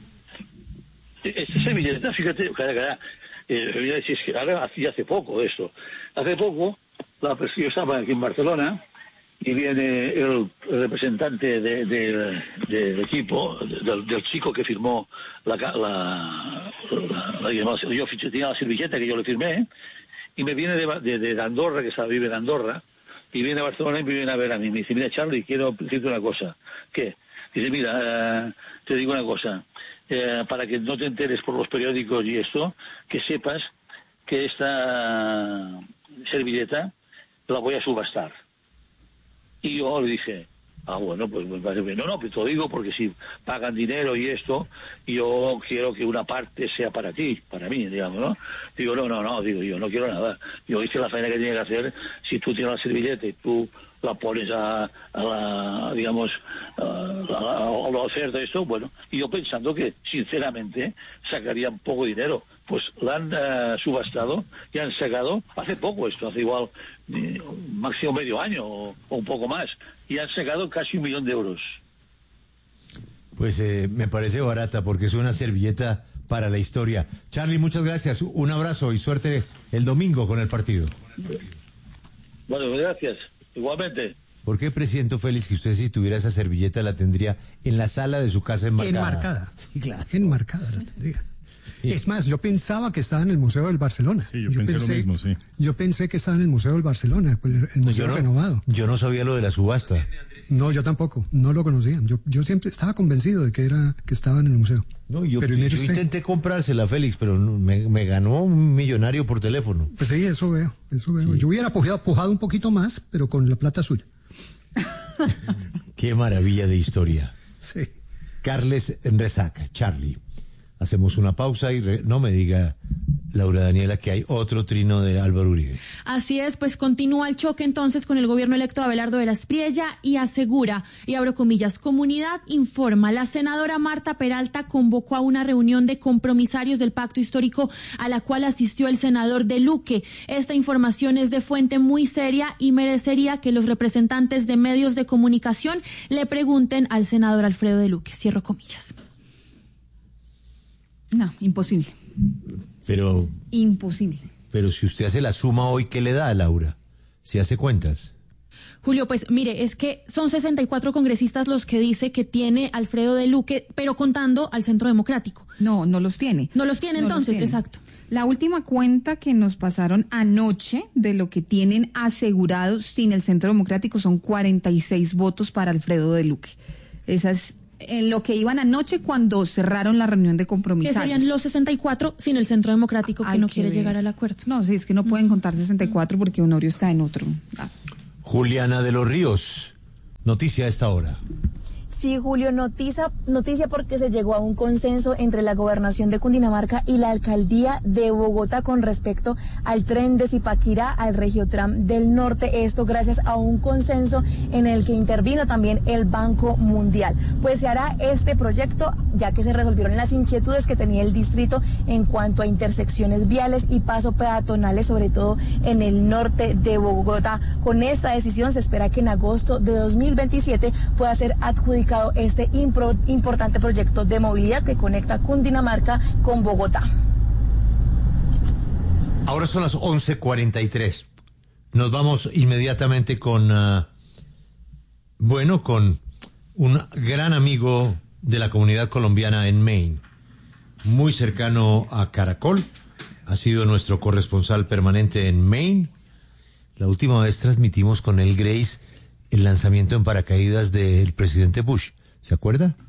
Esta servilleta, fíjate, cara, cara, eh, es que ahora hacía hace poco esto. Hace poco, la, yo estaba aquí en Barcelona y viene el representante de, de, de, del equipo, del, del chico que firmó la, la, la, la yo tenía la servilleta que yo le firmé, y me viene de, de, de Andorra, que vive en Andorra, y viene a Barcelona y me viene a ver a mí. Me dice, mira, Charlie, quiero decirte una cosa. ¿Qué? Dice, mira, uh, te digo una cosa, uh, para que no te enteres por los periódicos y esto, que sepas que esta servilleta la voy a subastar. Y yo le dije, ah, bueno, pues me parece bien. No, no, pero te lo digo porque si pagan dinero y esto, yo quiero que una parte sea para ti, para mí, digamos, ¿no? Digo, no, no, no, digo yo, no quiero nada. Yo hice la faena que tenía que hacer. Si tú tienes la servilleta y tú la pones a, a la, digamos, a, a, a la oferta y esto, bueno, y yo pensando que, sinceramente, sacaría un poco de dinero. Pues la han uh, subastado y han sacado hace poco esto, hace igual eh, máximo medio año o, o un poco más, y han sacado casi un millón de euros. Pues eh, me parece barata porque es una servilleta para la historia. Charlie, muchas gracias, un abrazo y suerte el domingo con el partido. Bueno, gracias, igualmente. ¿Por qué presiento, Félix, que usted si tuviera esa servilleta la tendría en la sala de su casa enmarcada? Enmarcada, sí, claro, enmarcada la tendría. Sí. Es más, yo pensaba que estaba en el Museo del Barcelona. Sí, yo, yo pensé, pensé lo mismo, sí. Yo pensé que estaba en el Museo del Barcelona, el, el museo yo no, renovado. Yo no sabía lo de la subasta. No, yo tampoco, no lo conocía. Yo, yo siempre estaba convencido de que era que estaba en el museo. No, yo, pero, yo intenté comprársela, Félix, pero me, me ganó un millonario por teléfono. Pues sí, eso veo, eso veo. Sí. Yo hubiera pujado, pujado un poquito más, pero con la plata suya. Qué maravilla de historia. Sí. Carles Resaca, Charlie. Hacemos una pausa y re... no me diga, Laura Daniela, que hay otro trino de Álvaro Uribe. Así es, pues continúa el choque entonces con el gobierno electo de Abelardo de la Espriella y asegura, y abro comillas, comunidad informa, la senadora Marta Peralta convocó a una reunión de compromisarios del pacto histórico a la cual asistió el senador de Luque. Esta información es de fuente muy seria y merecería que los representantes de medios de comunicación le pregunten al senador Alfredo de Luque. Cierro comillas. No, imposible. Pero... Imposible. Pero si usted hace la suma hoy, ¿qué le da, Laura? Si hace cuentas. Julio, pues mire, es que son sesenta y cuatro congresistas los que dice que tiene Alfredo de Luque, pero contando al Centro Democrático. No, no los tiene. No los tiene No entonces, los tiene. exacto. La última cuenta que nos pasaron anoche de lo que tienen asegurado sin el Centro Democrático son cuarenta y seis votos para Alfredo de Luque. Esa es en lo que iban anoche cuando cerraron la reunión de Que compromisarios. serían los sesenta y cuatro sin el Centro Democrático que Hay no que quiere ver. llegar al acuerdo. No, sí, es que no pueden contar sesenta y cuatro porque Honorio está en otro. Ah. Juliana de los Ríos, noticia a esta hora. Sí, Julio, noticia, noticia porque se llegó a un consenso entre la gobernación de Cundinamarca y la alcaldía de Bogotá con respecto al tren de Zipaquirá al Regiotram del Norte. Esto gracias a un consenso en el que intervino también el Banco Mundial. Pues se hará este proyecto ya que se resolvieron las inquietudes que tenía el distrito en cuanto a intersecciones viales y paso peatonales, sobre todo en el norte de Bogotá. Con esta decisión se espera que en agosto de dos mil veintisiete pueda ser adjudicado este impro, importante proyecto de movilidad que conecta Cundinamarca con Bogotá. Ahora son las once cuarenta y tres. Nos vamos inmediatamente con, uh, bueno, con un gran amigo de la comunidad colombiana en Maine, muy cercano a Caracol. Ha sido nuestro corresponsal permanente en Maine. La última vez transmitimos con él, Grace, el lanzamiento en paracaídas del presidente Bush, ¿se acuerda?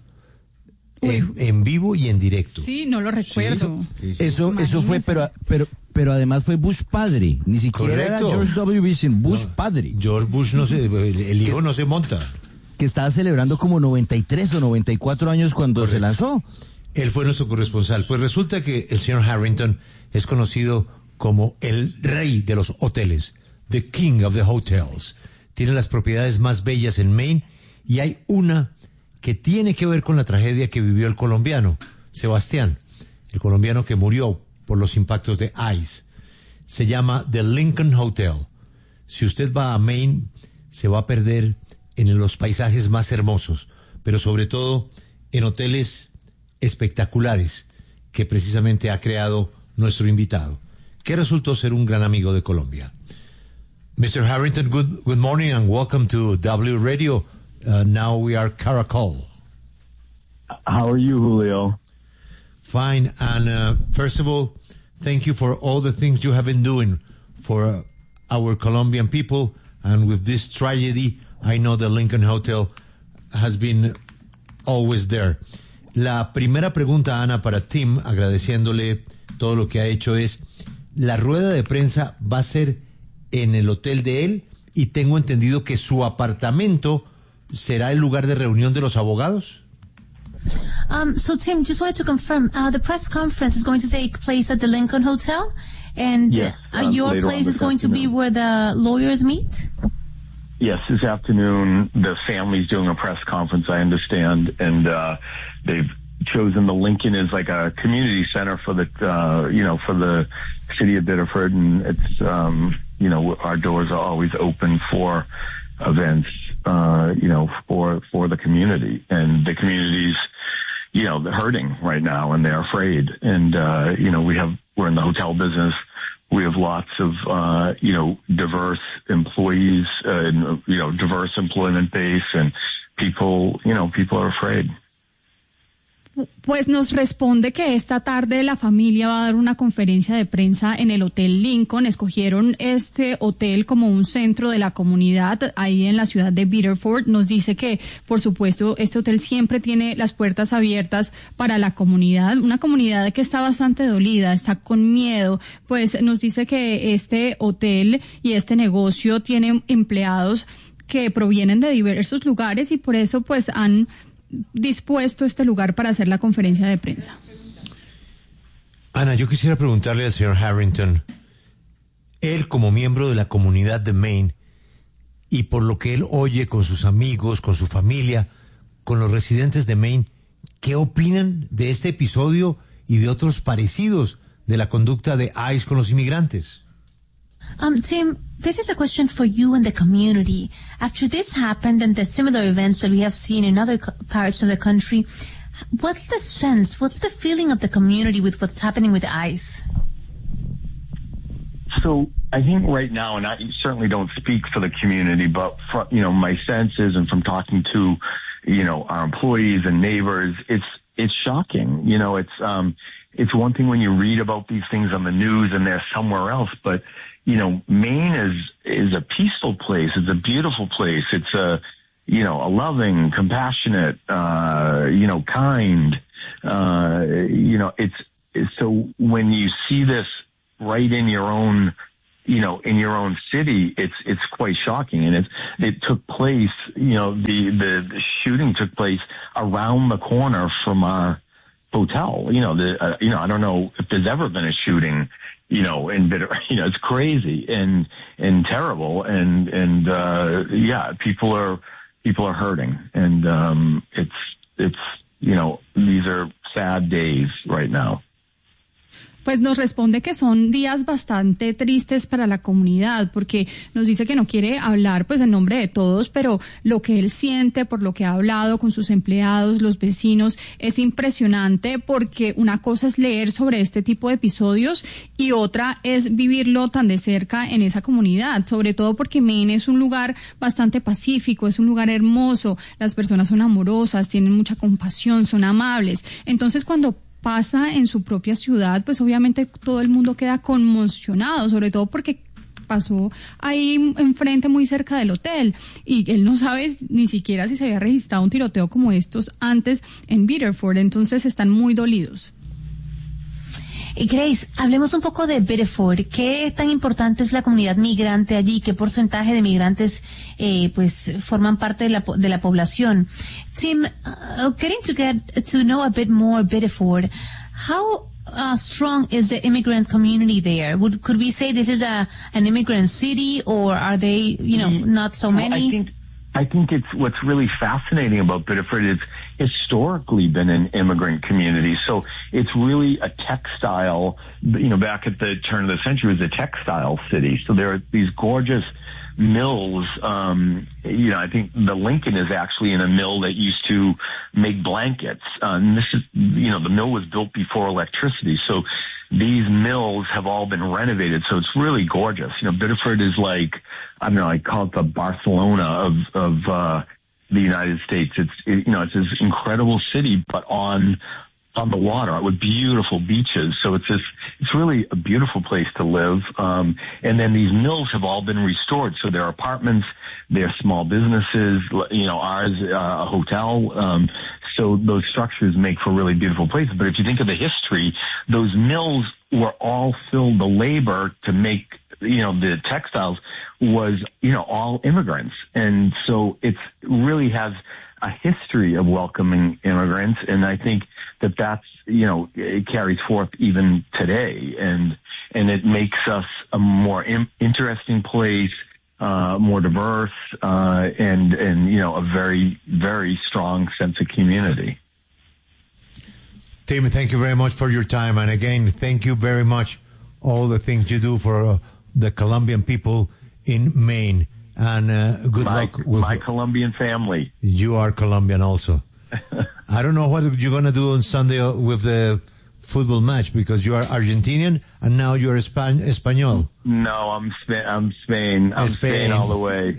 En, en vivo y en directo. Sí, no lo recuerdo. Sí, sí. Eso, eso fue, pero, pero, pero además fue Bush padre, ni siquiera Correcto. era George W. Bush, Bush No, padre. George Bush no se, el, el hijo no se monta. Que estaba celebrando como noventa y tres o noventa y cuatro años cuando Correcto. se lanzó. Él fue nuestro corresponsal. Pues resulta que el señor Harrington es conocido como el rey de los hoteles, the king of the hotels. Tiene las propiedades más bellas en Maine y hay una que tiene que ver con la tragedia que vivió el colombiano, Sebastián, el colombiano que murió por los impactos de ice. Se llama The Lincoln Hotel. Si usted va a Maine, se va a perder en los paisajes más hermosos, pero sobre todo en hoteles espectaculares que precisamente ha creado nuestro invitado, que resultó ser un gran amigo de Colombia. mister Harrington, good, good morning and welcome to W Radio. Uh, now we are Caracol. How are you, Julio? Fine. And uh, first of all, thank you for all the things you have been doing for uh, our Colombian people. And with this tragedy, I know the Lincoln Hotel has been always there. La primera pregunta, Ana, para Tim, agradeciéndole todo lo que ha hecho, es, ¿la rueda de prensa va a ser en el hotel de él? Y tengo entendido que su apartamento será el lugar de reunión de los abogados. Um, so, Tim, just wanted to confirm, uh, the press conference is going to take place at the Lincoln Hotel, and Yes, uh, um, your later on place this is going to be afternoon. where the lawyers meet? Yes, this afternoon the family's doing a press conference, I understand, and uh, they've chosen the Lincoln as like a community center for the, uh, you know, for the city of Biddeford, and it's, um, you know, our doors are always open for events, uh, you know, for for the community, and the community's, you know, they're hurting right now, and they're afraid, and uh, you know, we have we're in the hotel business. We have lots of, uh, you know, diverse employees, uh, and, you know, diverse employment base, and people, you know, people are afraid. Pues nos responde que esta tarde la familia va a dar una conferencia de prensa en el Hotel Lincoln. Escogieron este hotel como un centro de la comunidad ahí en la ciudad de Biddeford. Nos dice que, por supuesto, este hotel siempre tiene las puertas abiertas para la comunidad. Una comunidad que está bastante dolida, está con miedo. Pues nos dice que este hotel y este negocio tiene empleados que provienen de diversos lugares y por eso pues han dispuesto este lugar para hacer la conferencia de prensa. Ana, yo quisiera preguntarle al señor Harrington, él como miembro de la comunidad de Maine, y por lo que él oye con sus amigos, con su familia, con los residentes de Maine, ¿qué opinan de este episodio y de otros parecidos de la conducta de ICE con los inmigrantes? Um, Tim, this is a question for you and the community. After this happened and the similar events that we have seen in other co- parts of the country, what's the sense, what's the feeling of the community with what's happening with ICE? so I think right now, and I certainly don't speak for the community, but from, you know, my sense is, and from talking to, you know, our employees and neighbors, it's, it's shocking. You know, it's, um, it's one thing when you read about these things on the news and they're somewhere else, but, you know, Maine is, is a peaceful place. It's a beautiful place. It's a, you know, a loving, compassionate, uh, you know, kind, uh, you know, it's, so when you see this right in your own, you know, in your own city, it's, it's quite shocking. And it's, it took place, you know, the, the, the shooting took place around the corner from our hotel. You know, the, uh, you know, I don't know if there's ever been a shooting, you know, in Bitter, you know, it's crazy and, and terrible. And, and, uh, yeah, people are, people are hurting. And, um, it's, it's, you know, these are sad days right now. Pues nos responde que son días bastante tristes para la comunidad, porque nos dice que no quiere hablar pues en nombre de todos, pero lo que él siente por lo que ha hablado con sus empleados, los vecinos, es impresionante, porque una cosa es leer sobre este tipo de episodios y otra es vivirlo tan de cerca en esa comunidad, sobre todo porque Maine es un lugar bastante pacífico, es un lugar hermoso, las personas son amorosas, tienen mucha compasión, son amables. Entonces, cuando pasa en su propia ciudad, pues obviamente todo el mundo queda conmocionado, sobre todo porque pasó ahí enfrente, muy cerca del hotel, y él no sabe ni siquiera si se había registrado un tiroteo como estos antes en Biddeford, entonces están muy dolidos. Grace, hablemos un poco de Biddeford. ¿Qué tan importante es la comunidad migrante allí? ¿Qué porcentaje de migrantes eh, pues forman parte de la, de la población? Tim, uh, getting to get to know a bit more Biddeford, how uh, strong is the immigrant community there? Would, could we say this is a an immigrant city, or are they, you know, not so many? I think, I think it's what's really fascinating about Biddeford is historically been an immigrant community. So it's really a textile, you know, back at the turn of the century, it was a textile city. So there are these gorgeous mills. Um, you know, I think the Lincoln is actually in a mill that used to make blankets. Uh, and this is, you know, the mill was built before electricity. So these mills have all been renovated. So it's really gorgeous. You know, Biddeford is like, I don't know, I call it the Barcelona of, of, uh, the United States. It's, it, you know, it's this incredible city, but on, on the water with beautiful beaches. So it's just, it's really a beautiful place to live. Um, and then these mills have all been restored. So they're apartments, they're small businesses, you know, ours, uh, a hotel. Um, so those structures make for really beautiful places. But if you think of the history, those mills were all filled, the labor to make, you know, the textiles was, you know, all immigrants. And so it's really has a history of welcoming immigrants. And I think that that's, you know, it carries forth even today. And, and it makes us a more im- interesting place, uh, more diverse, uh, and, and, you know, a very, very strong sense of community. Tim, thank you very much for your time. And again, thank you very much all the things you do for uh, the Colombian people in Maine. And uh, good my, luck with my Colombian family. You are Colombian also. I don't know what you're going to do on Sunday with the football match, because you are Argentinian and now you're Espan- Espanol. No, I'm Spain. I'm Spain. I'm Spain, Spain all the way.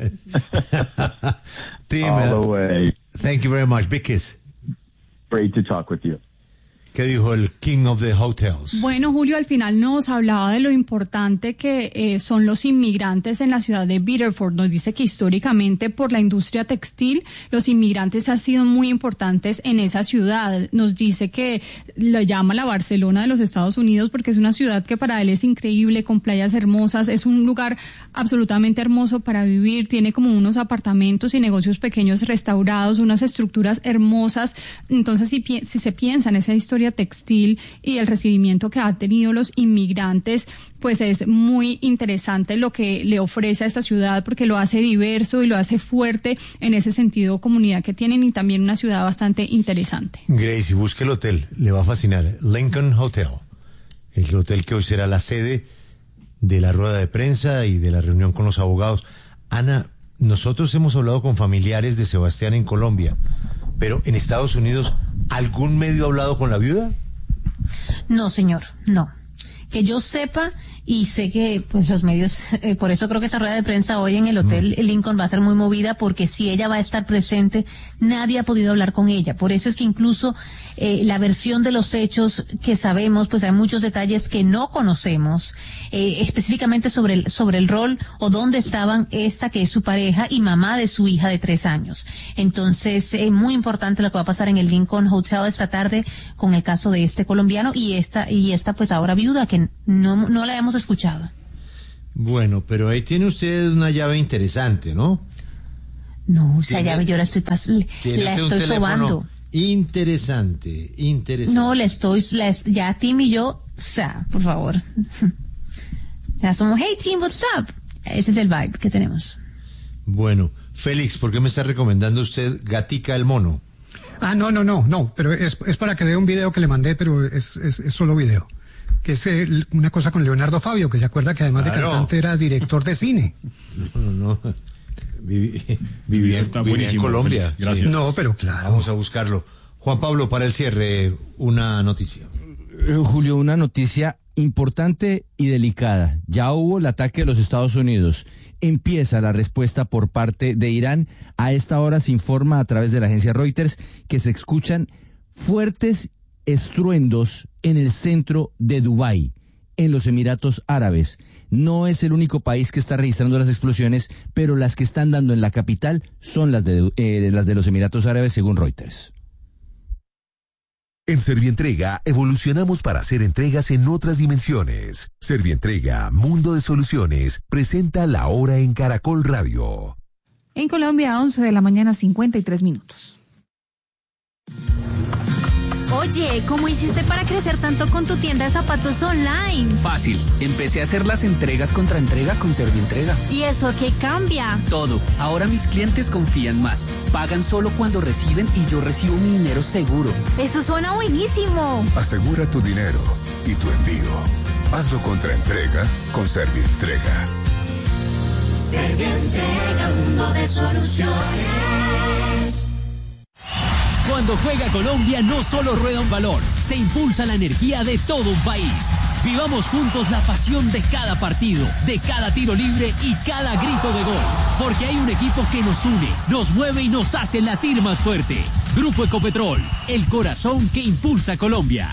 Tim, all the way. Thank you very much. Big kiss. Great to talk with you. ¿Qué dijo el King of the Hotels? Bueno, Julio, al final nos hablaba de lo importante que eh, son los inmigrantes en la ciudad de Biddeford. Nos dice que históricamente, por la industria textil, los inmigrantes han sido muy importantes en esa ciudad. Nos dice que lo llama la Barcelona de los Estados Unidos porque es una ciudad que para él es increíble, con playas hermosas. Es un lugar absolutamente hermoso para vivir. Tiene como unos apartamentos y negocios pequeños restaurados, unas estructuras hermosas. Entonces, si, pi- si se piensa en esa historia textil y el recibimiento que han tenido los inmigrantes, pues es muy interesante lo que le ofrece a esta ciudad, porque lo hace diverso y lo hace fuerte en ese sentido, comunidad que tienen, y también una ciudad bastante interesante. Gracie, busque el hotel, le va a fascinar. Lincoln Hotel, el hotel que hoy será la sede de la rueda de prensa y de la reunión con los abogados. Ana, nosotros hemos hablado con familiares de Sebastián en Colombia, pero en Estados Unidos, ¿algún medio ha hablado con la viuda? No, señor, no. Que yo sepa, y sé que pues los medios, eh, por eso creo que esa rueda de prensa hoy en el Hotel mm. Lincoln va a ser muy movida, porque si ella va a estar presente, nadie ha podido hablar con ella. Por eso es que incluso eh, la versión de los hechos que sabemos, pues hay muchos detalles que no conocemos, eh, específicamente sobre el, sobre el rol o dónde estaban esta que es su pareja y mamá de su hija de tres años. Entonces, es eh, muy importante lo que va a pasar en el Lincoln Hotel esta tarde con el caso de este colombiano y esta, y esta pues ahora viuda que no, no la hemos escuchado. Bueno, pero ahí tiene usted una llave interesante, ¿no? No, esa llave yo la estoy pas la estoy sobando. Interesante, interesante. No, la estoy, la, ya Tim y yo, o sea, por favor. Ya somos, hey Tim, what's up? Ese es el vibe que tenemos. Bueno, Félix, ¿por qué me está recomendando usted Gatica el mono? Ah, no, no, no, no, pero es, es para que vea un video que le mandé, pero es, es, es solo video. Que es el, una cosa con Leonardo Fabio, que se acuerda que además claro. de cantante era director de cine. No, no, no. Viví, viví, en, viví en Colombia. Gracias. Sí. No, pero claro. Vamos a buscarlo. Juan Pablo, para el cierre, una noticia. Eh, Julio, una noticia importante y delicada. Ya hubo el ataque de los Estados Unidos. Empieza la respuesta por parte de Irán. A esta hora se informa a través de la agencia Reuters que se escuchan fuertes estruendos en el centro de Dubái, en los Emiratos Árabes. No es el único país que está registrando las explosiones, pero las que están dando en la capital son las de, eh, las de los Emiratos Árabes, según Reuters. En Servientrega evolucionamos para hacer entregas en otras dimensiones. Servientrega, Mundo de Soluciones, presenta La Hora en Caracol Radio. En Colombia, once de la mañana, cincuenta y tres minutos. Oye, ¿cómo hiciste para crecer tanto con tu tienda de zapatos online? Fácil, empecé a hacer las entregas contra entrega con Servientrega. ¿Y eso qué cambia? Todo, ahora mis clientes confían más, pagan solo cuando reciben y yo recibo mi dinero seguro. Eso suena buenísimo. Asegura tu dinero y tu envío. Hazlo contra entrega con Servientrega. Servientrega, mundo de soluciones. Cuando juega Colombia no solo rueda un balón, se impulsa la energía de todo un país. Vivamos juntos la pasión de cada partido, de cada tiro libre y cada grito de gol. Porque hay un equipo que nos une, nos mueve y nos hace latir más fuerte. Grupo Ecopetrol, el corazón que impulsa Colombia.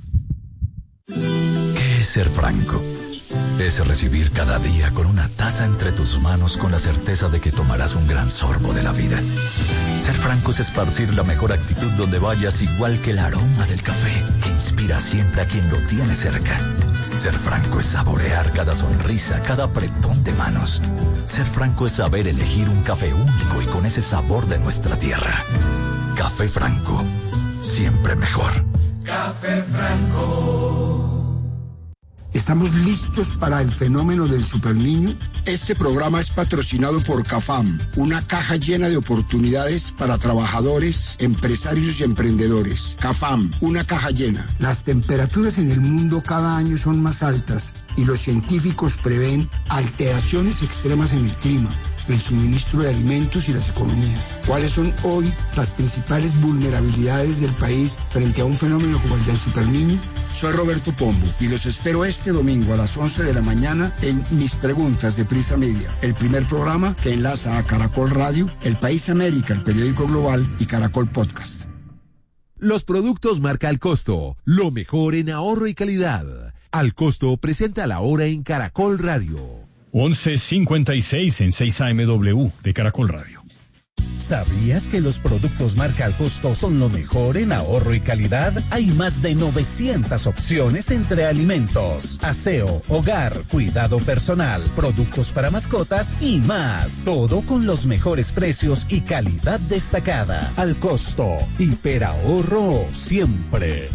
¿Qué es ser franco? Es recibir cada día con una taza entre tus manos con la certeza de que tomarás un gran sorbo de la vida. Ser franco es esparcir la mejor actitud donde vayas, igual que el aroma del café que inspira siempre a quien lo tiene cerca. Ser franco es saborear cada sonrisa, cada apretón de manos. Ser franco es saber elegir un café único y con ese sabor de nuestra tierra. Café Franco, siempre mejor. Café Franco. ¿Estamos listos para el fenómeno del superniño? Este programa es patrocinado por CAFAM, una caja llena de oportunidades para trabajadores, empresarios y emprendedores. CAFAM, una caja llena. Las temperaturas en el mundo cada año son más altas y los científicos prevén alteraciones extremas en el clima, el suministro de alimentos y las economías. ¿Cuáles son hoy las principales vulnerabilidades del país frente a un fenómeno como el del superniño? Soy Roberto Pombo y los espero este domingo a las once de la mañana en Mis Preguntas de Prisa Media, el primer programa que enlaza a Caracol Radio, El País América, el periódico global y Caracol Podcast. Los productos marca Al Costo, lo mejor en ahorro y calidad. Al Costo presenta La Hora en Caracol Radio. once cincuenta y seis en seis A M W de Caracol Radio. ¿Sabías que los productos marca Al Costo son lo mejor en ahorro y calidad? Hay más de novecientas opciones entre alimentos, aseo, hogar, cuidado personal, productos para mascotas y más. Todo con los mejores precios y calidad destacada. Al Costo, hiperahorro siempre.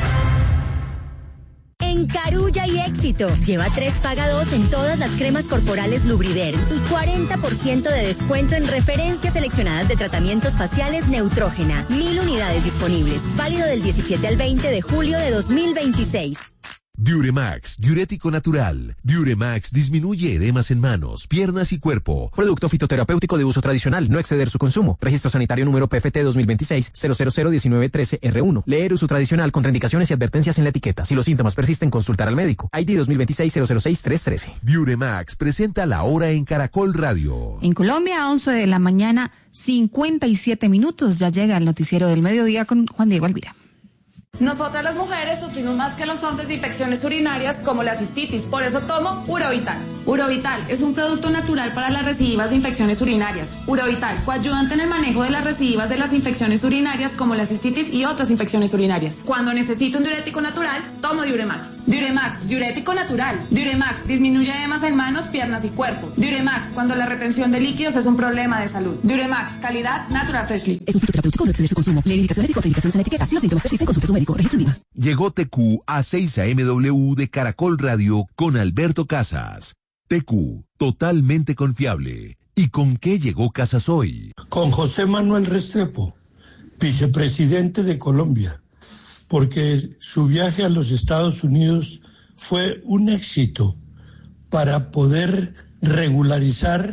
En Carulla y Éxito, lleva tres paga dos en todas las cremas corporales Lubriderm y cuarenta por ciento de descuento en referencias seleccionadas de tratamientos faciales Neutrógena. Mil unidades disponibles. Válido del diecisiete al veinte de julio de dos mil veintiséis. Diuremax, diurético natural. Diuremax disminuye edemas en manos, piernas y cuerpo. Producto fitoterapéutico de uso tradicional, no exceder su consumo. Registro sanitario número P F T dos mil veintiséis cero cero cero diecinueve trece R uno. Leer uso tradicional, contraindicaciones y advertencias en la etiqueta. Si los síntomas persisten, consultar al médico. I D dos mil veintiséis cero cero seis tres trece. Diuremax presenta la hora en Caracol Radio. En Colombia, a once de la mañana, cincuenta y siete minutos. Ya llega el noticiero del mediodía con Juan Diego Alvira. Nosotras las mujeres sufrimos más que los hombres de infecciones urinarias como la cistitis, por eso tomo Urovital. Urovital es un producto natural para las recidivas de infecciones urinarias. Urovital, coayudante en el manejo de las recidivas de las infecciones urinarias como la cistitis y otras infecciones urinarias. Cuando necesito un diurético natural, tomo Diuremax. Diuremax, diurético natural. Diuremax disminuye edemas en manos, piernas y cuerpo. Diuremax, cuando la retención de líquidos es un problema de salud. Diuremax, calidad Natural Freshly. Es un fitoterapéutico, no exceder su consumo. Lee indicaciones y contraindicaciones en la etiqueta. Si los síntomas persisten, consulte a su médico. Registro I V A. Llegó T Q a seis A M W de Caracol Radio con Alberto Casas. T Q, totalmente confiable. ¿Y con qué llegó Casas hoy? Con José Manuel Restrepo, vicepresidente de Colombia, porque su viaje a los Estados Unidos fue un éxito para poder regularizar